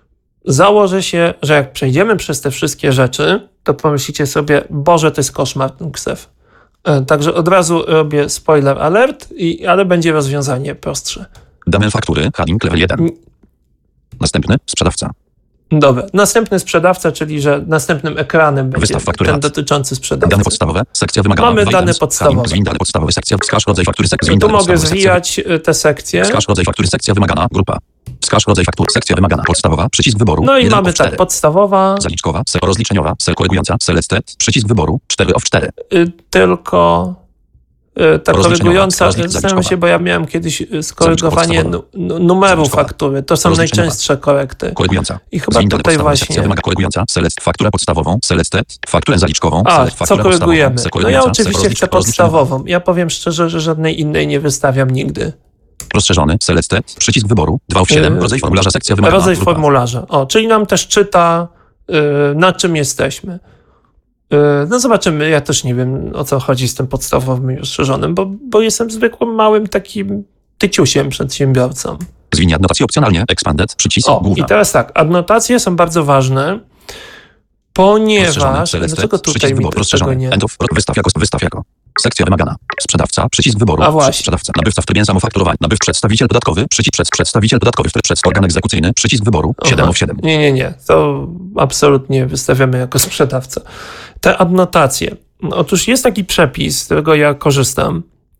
Założę się, że jak przejdziemy przez te wszystkie rzeczy, to pomyślicie sobie, Boże, to jest koszmar ten K S E F. Także od razu robię spoiler alert, i, ale będzie rozwiązanie prostsze. Dane faktury, heading level jeden. Następny, sprzedawca. Dobra, następny sprzedawca, czyli że następnym ekranem będzie Wystaw faktury ten lat. dotyczący sprzedawcy. Dane podstawowe, sekcja wymagana. Mamy dane Items, podstawowe. heading, zwin, dane podstawowe, sekcja, wskaż rodzaj faktury, sekcja, I tu dane mogę podstawowe, sekcja. zwijać y, te sekcje. Wskaż rodzaj faktury, sekcja wymagana, grupa. Wskaż rodzaj faktury, sekcja wymagana, podstawowa, przycisk wyboru. No i jeden mamy of cztery. tak, podstawowa, Zaliczkowa, sel rozliczeniowa, sel korygująca, selected, przycisk wyboru, cztery of cztery. y, tylko y, ta Rozliczeniowa, korygująca, rozlicz- zastanawiam zaliczkowa. się, bo ja miałem kiedyś y, skorygowanie Zaliczkowa, nu, nu, numeru Zaliczkowa. faktury. To są Rozliczeniowa. najczęstsze korekty. Korygująca. I chyba Zwin, dane tutaj podstawowe, właśnie- sekcja wymaga korygująca, select, fakturę podstawową, selected, fakturę zaliczkową, A, select, co fakturę korygujemy? podstawową, No ja sel korygująca, sel oczywiście chcę rozlicz- rozliczeniowa. podstawową. Ja powiem szczerze, że żadnej innej nie wystawiam nigdy. Rozszerzony, selected, przycisk wyboru, dwa of siedem, Yy, rodzaj formularza, sekcja wymagana, Rodzaj grupa. formularza. O, czyli nam też czyta, y, na czym jesteśmy. Y, no zobaczymy, ja też nie wiem, o co chodzi z tym podstawowym i rozszerzonym, bo, bo jestem zwykłym, małym takim tyciusiem przedsiębiorcą. Zwinię adnotację opcjonalnie, expanded, przycisk, O, główna. i teraz tak, adnotacje są bardzo ważne, ponieważ... Rozszerzony, selected, Dlaczego tutaj przycisk mi wyboru, tego rozszerzony, nie... end of, wystaw jako, wystaw jako. Sekcja wymagana. Sprzedawca, przycisk wyboru. A właśnie. Sprzedawca, nabywca w trybie zamofakturowania. Nabyw przedstawiciel podatkowy, przycisk przed, przedstawiciel podatkowy w trybie przed organ egzekucyjny, przycisk wyboru, siedem Aha. of siedem. Nie, nie, nie. To absolutnie wystawiamy jako sprzedawca. Te adnotacje. Otóż jest taki przepis, z którego ja korzystam.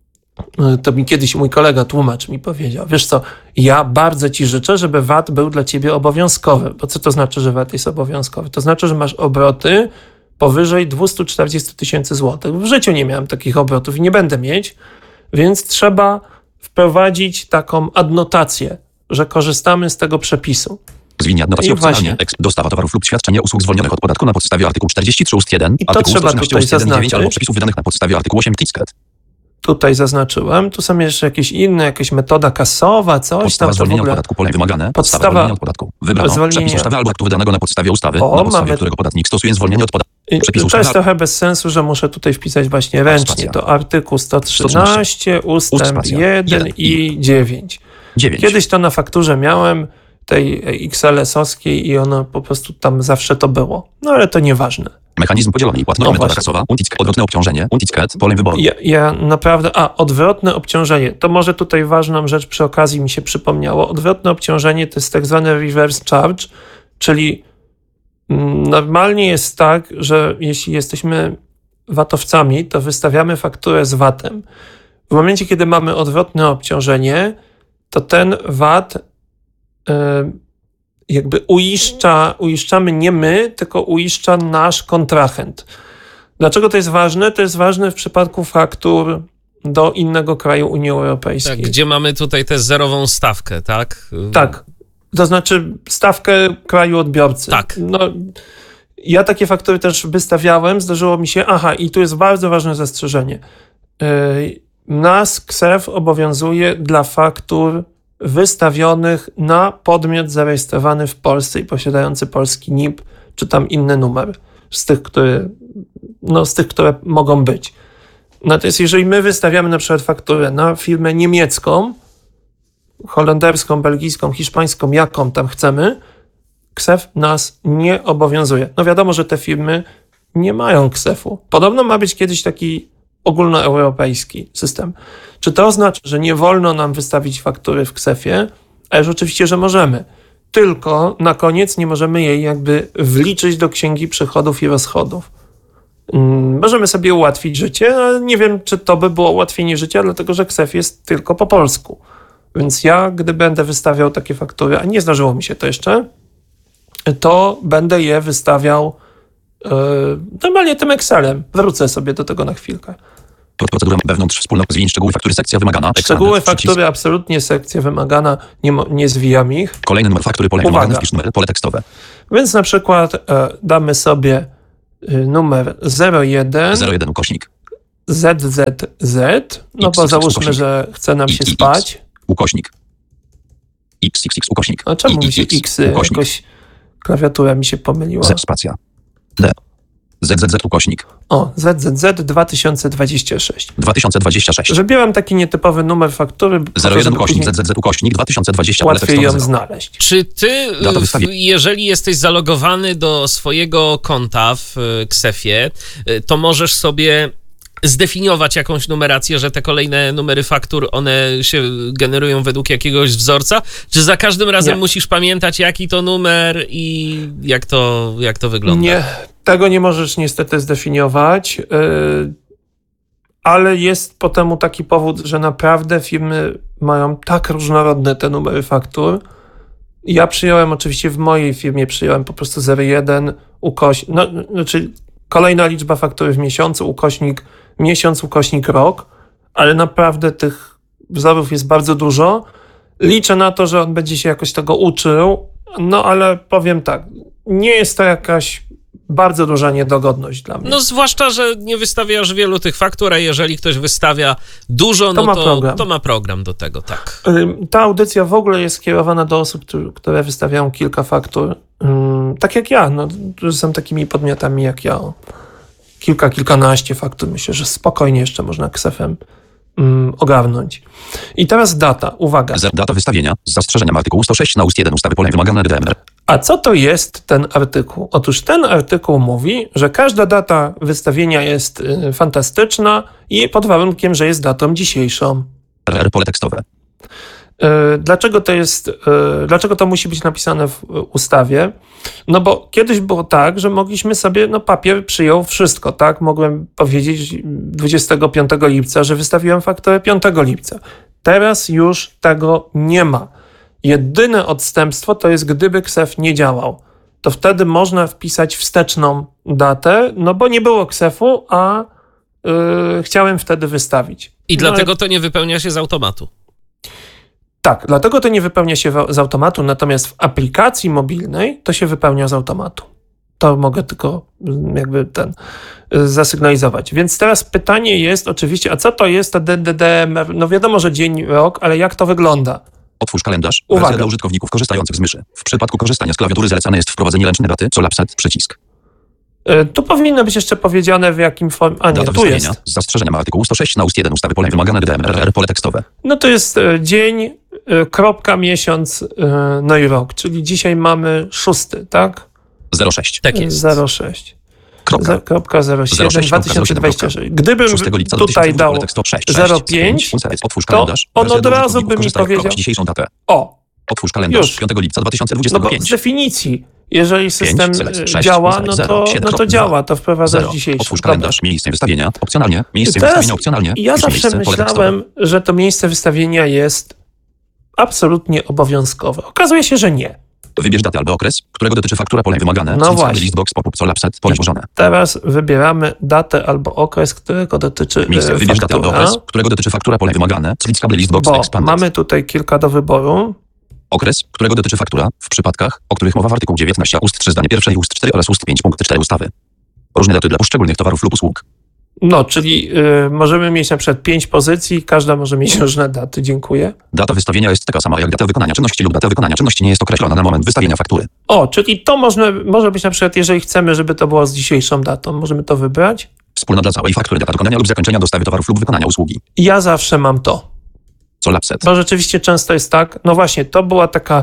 To mi kiedyś mój kolega, tłumacz, mi powiedział, wiesz co, ja bardzo ci życzę, żeby V A T był dla ciebie obowiązkowy. Bo co to znaczy, że V A T jest obowiązkowy? To znaczy, że masz obroty powyżej dwieście czterdzieści tysięcy złotych. W życiu nie miałem takich obrotów i nie będę mieć, więc trzeba wprowadzić taką adnotację, że korzystamy z tego przepisu. Zwinię adnotację I opcjonalnie. właśnie. Eks, dostawa towarów lub świadczenia usług zwolnionych od podatku na podstawie artykułu czterdzieści trzy ust jeden, I to artykułu trzeba sto osiemnaście tutaj ust jeden, dziewięć zaznaczyć. albo przepisów wydanych na podstawie artykułu osiem Tisket. Tutaj zaznaczyłem. Tu są jeszcze jakieś inne, jakaś metoda kasowa, coś Podstawa tam, to w zwolnienia od ogóle... podatku pole wymagane. Podstawa- Podstawa zwolnienia od podatku. Wybrano. zwolnienie- Przepis ustawy albo aktu wydanego na podstawie ustawy, O, na podstawie mamy- którego podatnik stosuje zwolnienie od podatku. I Przepis to ustawy- jest trochę bez sensu, że muszę tutaj wpisać właśnie ręcznie. Spacja. To artykuł sto trzynaście, ustęp spacja. jeden Jeden i dziewięć. dziewięć. Kiedyś to na fakturze miałem, tej X L S-owskiej i ono po prostu tam zawsze to było. No ale to nieważne. Mechanizm podzielonej płatności, No metoda właśnie. kasowa, Untick, odwrotne obciążenie, Unticket, pole wyboru. Ja, ja naprawdę... A, odwrotne obciążenie. To może tutaj ważną rzecz przy okazji mi się przypomniało. Odwrotne obciążenie to jest tak zwany reverse charge, czyli mm, normalnie jest tak, że jeśli jesteśmy vatowcami, to wystawiamy fakturę z vatem. W momencie, kiedy mamy odwrotne obciążenie, to ten V A T y, jakby uiszcza, uiszczamy nie my, tylko uiszcza nasz kontrahent. Dlaczego to jest ważne? To jest ważne w przypadku faktur do innego kraju Unii Europejskiej. Tak, gdzie mamy tutaj tę zerową stawkę, tak? Tak. To znaczy stawkę kraju odbiorcy. Tak. No, ja takie faktury też wystawiałem, zdarzyło mi się, aha, i tu jest bardzo ważne zastrzeżenie. Yy, nas K S E F obowiązuje dla faktur wystawionych na podmiot zarejestrowany w Polsce i posiadający polski N I P, czy tam inny numer, z tych, które, no, z tych, które mogą być. Natomiast jeżeli my wystawiamy na przykład fakturę na firmę niemiecką, holenderską, belgijską, hiszpańską, jaką tam chcemy, K S E F nas nie obowiązuje. No wiadomo, że te firmy nie mają K S E F-u. Podobno ma być kiedyś taki ogólnoeuropejski system. Czy to oznacza, że nie wolno nam wystawić faktury w K S E F-ie? Ależ oczywiście, że możemy. Tylko na koniec nie możemy jej jakby wliczyć do księgi przychodów i rozchodów. Hmm, możemy sobie ułatwić życie, ale nie wiem, czy to by było ułatwienie życia, dlatego że K S E F jest tylko po polsku. Więc ja, gdy będę wystawiał takie faktury, a nie zdarzyło mi się to jeszcze, to będę je wystawiał yy, normalnie tym Excelem. Wrócę sobie do tego na chwilkę. Pod procedurą wewnątrz wspólną zwinięć szczegóły faktury, sekcja wymagana. Szczegóły Expanded, przycisk. faktury, absolutnie sekcja wymagana, nie, mo- nie zwijam ich. Kolejny numer faktury, pole Uwaga. wymagane, wpisz numery, pole tekstowe. Więc na przykład e, damy sobie y, numer zero jeden zero jeden ukośnik. Z Z Z, no X, bo X, załóżmy, ukośnik. że chce nam się X, X, spać. Ukośnik. X, X, X, ukośnik. A czemu I, mi się X, X, ukośnik. jakoś klawiatura mi się pomyliła? Z spacja. D. Z Z Z ukośnik. O, Z Z Z dwa tysiące dwadzieścia sześć. dwa tysiące dwadzieścia sześć. Wybieram taki nietypowy numer faktury, po to, zero jeden żeby ukośnik, później Z Z Z ukośnik, dwa tysiące dwadzieścia. pole łatwiej tekstowe ją zero. znaleźć. Czy ty, Data w, wystawienia. jeżeli jesteś zalogowany do swojego konta w y, K S E F-ie, y, to możesz sobie zdefiniować jakąś numerację, że te kolejne numery faktur, one się generują według jakiegoś wzorca? Czy za każdym razem Nie. musisz pamiętać, jaki to numer i jak to, jak to wygląda? Nie, tego nie możesz niestety zdefiniować, yy, ale jest po temu taki powód, że naprawdę firmy mają tak różnorodne te numery faktur. Ja przyjąłem oczywiście w mojej firmie, przyjąłem po prostu zero jeden ukośnik, no, znaczy kolejna liczba faktury w miesiącu, ukośnik miesiąc, ukośnik rok, ale naprawdę tych wzorów jest bardzo dużo. Liczę na to, że on będzie się jakoś tego uczył, no ale powiem tak, nie jest to jakaś bardzo duża niedogodność dla mnie. No zwłaszcza, że nie wystawiasz wielu tych faktur, a jeżeli ktoś wystawia dużo, no To ma to, program. to ma program do tego, tak. Ym, Ta audycja w ogóle jest skierowana do osób, którzy- które wystawiają kilka faktur. Ym, Tak jak ja, no, którzy są takimi podmiotami jak ja. Kilka, kilkanaście faktur. Myślę, że spokojnie jeszcze można ksefem ym, ogarnąć. I teraz data. Uwaga. Z data wystawienia z zastrzeżeniem artykułu sto sześć na ust jeden ustawy pole wymagane D M R. A co to jest ten artykuł? Otóż ten artykuł mówi, że każda data wystawienia jest y, fantastyczna i pod warunkiem, że jest datą dzisiejszą. R R pole tekstowe. Y, Dlaczego to jest, y, dlaczego to musi być napisane w y, ustawie? No bo kiedyś było tak, że mogliśmy sobie, no papier przyjął wszystko, tak? Mogłem powiedzieć dwudziestego piątego lipca, że wystawiłem fakturę piątego lipca. Teraz już tego nie ma. Jedyne odstępstwo to jest, gdyby ksef nie działał. To wtedy można wpisać wsteczną datę, no bo nie było ksefu, a y, chciałem wtedy wystawić. I No dlatego ale- to nie wypełnia się z automatu. Tak, dlatego to nie wypełnia się wa- z automatu, natomiast w aplikacji mobilnej to się wypełnia z automatu. To mogę tylko mm, jakby ten y, zasygnalizować. Więc teraz pytanie jest oczywiście, a co to jest to D D D M R? No wiadomo, że dzień, rok, ale jak to wygląda? Otwórz kalendarz. Uwaga. Wersja dla użytkowników korzystających z myszy. W przypadku korzystania z klawiatury zalecane jest wprowadzenie ręcznej daty, co lapset, przycisk. Y, Tu powinno być jeszcze powiedziane w jakim formie. A nie, Data tu wystawienia jest. z zastrzeżeniem artykułu sto sześć na ust jeden ustawy pole wymagane D M R. R R pole tekstowe. No to jest y, dzień, y, kropka, miesiąc, y, no i rok. Czyli dzisiaj mamy szósty, tak? zero sześć. Tak jest. zero sześć. Kropka. Kropka zero siedem dwa tysiące dwadzieścia sześć. Gdybym szóstego lipca tutaj dał zero pięć, Otwórz to kalendarz. on Wersja od dla razu użytkowników by mi korzystających powiedział- z dzisiejszą datę. o, Otwórz kalendarz. Już. piątego lipca no bo z 2025. definicji, jeżeli system select, y, sześć, działa, select, no zero, to, siedem, no to kropka, działa, to wprowadzasz zero. dzisiejszy. Otwórz Dobra. kalendarz. Miejsce wystawienia. Opcjonalnie. Miejsce I teraz wystawienia opcjonalnie. ja Wpisz zawsze miejsce, pole myślałem, że to miejsce wystawienia jest absolutnie obowiązkowe. Okazuje się, że nie. tekstowe. Wybierz datę albo okres, którego dotyczy faktura pole wymagane. No Cyfrowy właśnie. list box pop-up co lapset. Pole złożone. Teraz wybieramy datę albo okres, którego dotyczy Miejsce. y, Wybierz datę albo faktura, okres, którego dotyczy faktura pole wymagane. Clickable list box bo expanded. mamy tutaj kilka do wyboru. Okres, którego dotyczy faktura, w przypadkach, o których mowa w artykuł dziewiętnaście ust trzy zdanie pierwsze i ust cztery oraz ust pięć punkt cztery ustawy. Różne daty dla poszczególnych towarów lub usług. No, czyli y, możemy mieć na przykład pięć pozycji, każda może mieć różne daty. Dziękuję. Data wystawienia jest taka sama jak data wykonania czynności lub data wykonania czynności nie jest określona na moment wystawienia faktury. O, czyli to można, może być na przykład, jeżeli chcemy, żeby to było z dzisiejszą datą, możemy to wybrać. Wspólna dla całej faktury data dokonania lub zakończenia dostawy towarów lub wykonania usługi. I ja zawsze mam to. Co lapset. Bo rzeczywiście często jest tak, no właśnie, to była taka,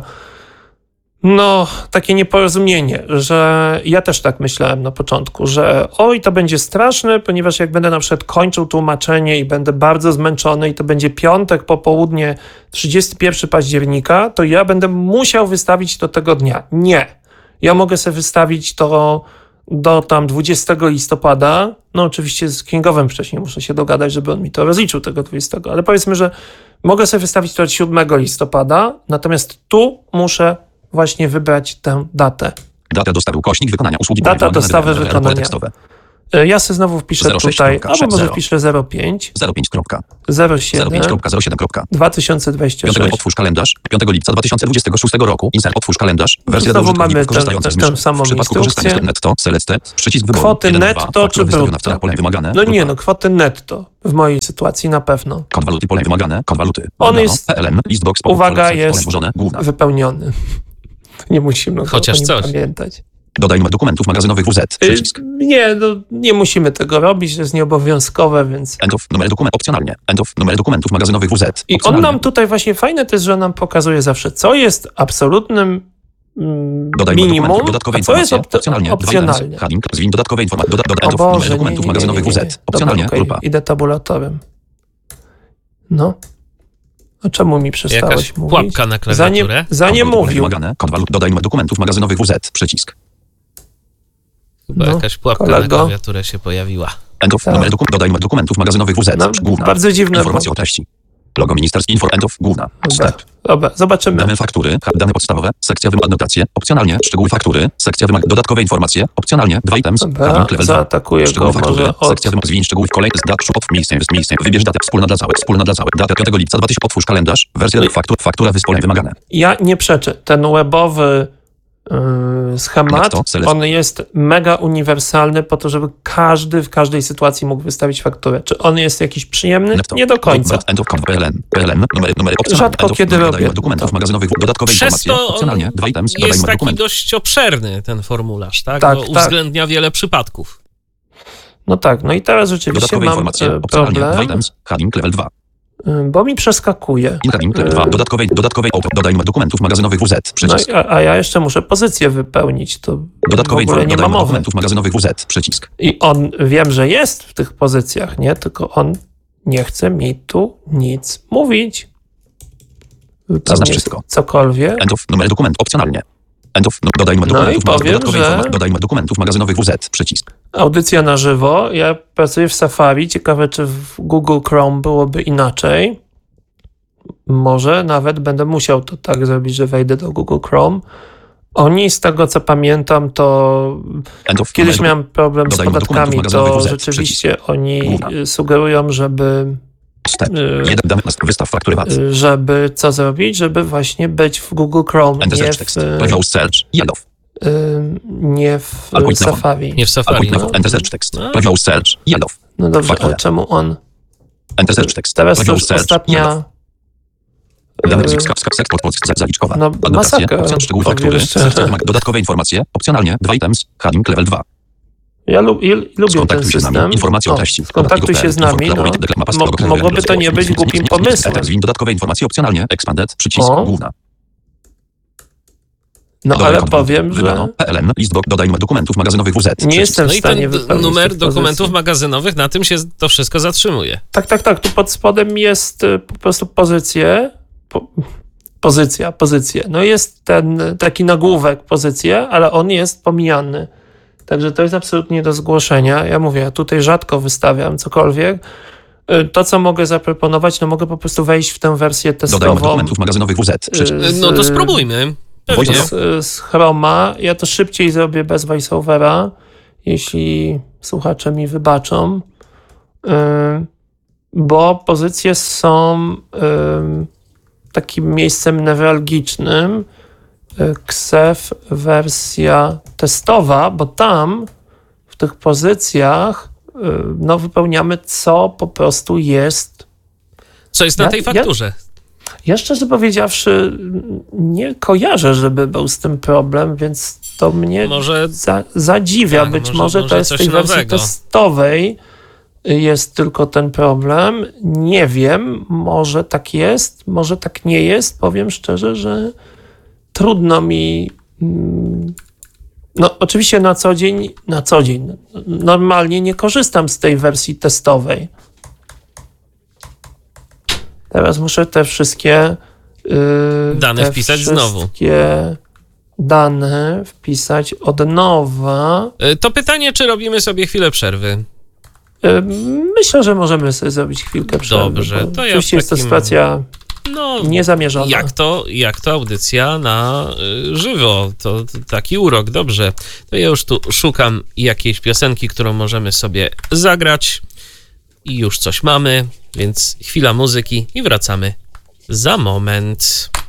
no, takie nieporozumienie, że ja też tak myślałem na początku, że oj, to będzie straszne, ponieważ jak będę na przykład kończył tłumaczenie i będę bardzo zmęczony i to będzie piątek, popołudnie, trzydziestego pierwszego października, to ja będę musiał wystawić to tego dnia. Nie. Ja mogę sobie wystawić to do tam dwudziestego listopada, no oczywiście z księgowym wcześniej muszę się dogadać, żeby on mi to rozliczył tego dwudziestego, ale powiedzmy, że mogę sobie wystawić to od siódmego listopada, natomiast tu muszę właśnie wybrać tę datę. Data dostawy ukośnik wykonania usługi. Data pole wymagane dostawy D M R. wykonania. Pole tekstowe. Y, Ja sobie znowu wpiszę zero sześć tutaj, kropka albo może zero. wpiszę zero pięć, zero pięć. zero zero siedem, pięć zero siedem. dwa tysiące dwadzieścia piątego sześć. otwórz kalendarz. piątego lipca dwa tysiące dwudziestego szóstego roku. Insert otwórz kalendarz. Wersja dla Znowu mamy użytkowników tę- korzystających z tę- tę myszy. samą W przypadku instrukcję. korzystania z netto, select, przycisk wyboru. Kwoty jeden, netto dwa, faktura czy wystawiona brutto? w cenach pole wymagane. No nie, brutto. no kwoty netto w mojej sytuacji na pewno. Kod waluty pole wymagane. Kod waluty. On Nano, jest- P L N, listbox, pop-up, Uwaga, pole jest włożone, główna. wypełniony. Nie musimy Chociaż o nim coś. pamiętać. Dodaj numer dokumentów magazynowych W Z. Przycisk. Y, Nie, no, nie musimy tego robić, to jest nieobowiązkowe, więc... End of, numer dokument, opcjonalnie. End of, numer dokumentów magazynowych W Z. I on opcjonalnie. nam tutaj właśnie, fajne to jest, że nam pokazuje zawsze, co jest absolutnym Dodaj minimum, dodatkowe a co jest informacje, op- opcjonalnie, opcjonalnie. Heading, zwin dodatkowe informacje, doda, doda, O end of, Boże, numer nie, dokumentów nie, magazynowych nie, nie, nie. W Z, opcjonalnie, Dobra, grupa. okay. Idę tabulatorem. No. A czemu mi przestałeś Jakaś mówić? pułapka na Za nie, klawiaturę. za nie Kod mówił. wymagane, kod walut, dodaj numer dokumentów magazynowych W Z, przycisk. Chyba No, jakaś pułapka kolego. na klawiaturę się pojawiła. End of, Tak. numer doku, dodaj numer dokumentów magazynowych W Z, No, główna. bardzo dziwne, Informacje bo- o treści. Logo ministerstw, info, end of, główna. Dobra, Step. dobra, zobaczymy. Dane faktury, dane podstawowe, sekcja wymag, adnotacje, opcjonalnie, szczegóły faktury, sekcja wymag, dodatkowe informacje, opcjonalnie, dwa items, Dobra, heading, level dwa. zaatakuję Szczegóły go faktury, może od... sekcja wymag, zwinięć szczegółów kolejnych, z dat, od miejsce, miejsce, wybierz datę, wspólna dla całych, wspólna dla całych, datę piątego lipca dwa tysiące, otwórz kalendarz, wersja faktur, faktura wyspoleń wymagane. Ja nie przeczę. Ten webowy yy, schemat, Netto, select. on jest mega uniwersalny po to, żeby każdy w każdej sytuacji mógł wystawić fakturę. Czy on jest jakiś przyjemny? Netto. Nie do końca. End of, P L N, P L N, numery, numery, opcjonalnie, Rzadko end of, kiedy dodaj robię numer dokumentów to. magazynowych, dodatkowe Przez informacje, to on opcjonalnie, dwa items, dodaj jest numer taki dokumentów. dość obszerny ten formularz, tak? Tak, Bo tak. uwzględnia wiele przypadków. No tak, no i teraz rzeczywiście Dodatkowe mam informacje, e, opcjonalnie, dwa problem, items, heading, level dwa. y, bo mi przeskakuje. Incoming, level dwa, Y, dodatkowej, dodatkowej, auto, dodaj numer dokumentów magazynowych W Z, No, przycisk. i- a, a ja jeszcze muszę pozycję wypełnić, to Dodatkowej w ogóle nie dodaj ma numer mowy. dokumentów magazynowych W Z, przycisk. I on, wiem, że jest w tych pozycjach, nie? Tylko on nie chce mi tu nic mówić. Zaznacz Pewnie wszystko. Cokolwiek. End of, numer dokument, opcjonalnie. End of, no, dodaj numer No dokumentów, i powiem, dodatkowej że- informa- dodaj numer dokumentów magazynowych W Z, przycisk. Audycja na żywo. Ja pracuję w Safari. Ciekawe, czy w Google Chrome byłoby inaczej. Może nawet będę musiał to tak zrobić, że wejdę do Google Chrome. Oni, z tego co pamiętam, to End of, kiedyś numer- miałem problem z dodaj numer podatkami, dokumentów to magazynowych W Z, rzeczywiście oni Główna. y, sugerują, żeby, Step. y, Jeden dane, wystaw faktury V A T. y, żeby co zrobić, żeby właśnie być w Google Chrome, Enter nie search w, text. y, Level search, yellow. y, nie w Albo y, idź na fon. Safari. Nie w Safari. Albo No. enter search text. No. Level search, yellow. No dobrze, Faktura. ale czemu on? Enter search text. Teraz to Level już search, yellow. ostatnia... Dane y, z skap, skap, sektor polski, zaliczkowa. No, Adnotacje, masakra, opcjon, szczegóły powiem faktury, szczerze. sekcja wymag- dodatkowe informacje, opcjonalnie, dwa items, heading, level dwa. Ja lub, i, lubię ten Skontaktuj się z system. nami. Informacje o treści. Skontaktuj się z nami. No, mo, mogłoby to nie być głupim pomysłem. Zwin dodatkowe informacje opcjonalnie. Expanded. Przycisk. O. Główna. No Dodaj ale kod powiem, wybrano. że P L N. Listbox. Dodaj numer dokumentów magazynowych W Z. nie Przycisk. jestem No w i ten stanie d- wypełnić numer tych dokumentów pozycji. magazynowych, na tym się to wszystko zatrzymuje. Tak, tak, tak. Tu pod spodem jest y, po prostu pozycje. Po, pozycja, pozycje. No jest ten taki nagłówek pozycje, ale on jest pomijany. Także to jest absolutnie do zgłoszenia. Ja mówię, ja tutaj rzadko wystawiam cokolwiek. Y, To, co mogę zaproponować, no mogę po prostu wejść w tę wersję Dodaj numer testową. dokumentów magazynowych W Z. Przycisk. y, z- No to spróbujmy. Pewnie. z, z Chroma. Ja to szybciej zrobię bez voiceovera, jeśli słuchacze mi wybaczą, yy, bo pozycje są yy, takim miejscem newralgicznym. Yy, Ksef wersja testowa, bo tam w tych pozycjach yy, no, wypełniamy, co po prostu jest. Co jest na Ja- tej ja- fakturze? Ja szczerze powiedziawszy, nie kojarzę, żeby był z tym problem, więc to mnie Może za, zadziwia. tak, Być może- może, może to jest w coś tej wersji nowego. testowej jest tylko ten problem. Nie wiem, może tak jest, może tak nie jest. Powiem szczerze, że trudno mi... mm, No oczywiście na co dzień, na co dzień, normalnie nie korzystam z tej wersji testowej. Teraz muszę te wszystkie yy, Dane te wpisać znowu. Wszystkie dane wpisać od nowa. Y, To pytanie, czy robimy sobie chwilę przerwy? Yy, myślę, że możemy sobie zrobić chwilkę przerwy. Dobrze, bo to ja w Oczywiście jest to takim- sytuacja No, niezamierzona. jak to, jak to audycja na y, żywo, to, to taki urok, dobrze. To ja już tu szukam jakiejś piosenki, którą możemy sobie zagrać i już coś mamy, więc chwila muzyki i wracamy za moment.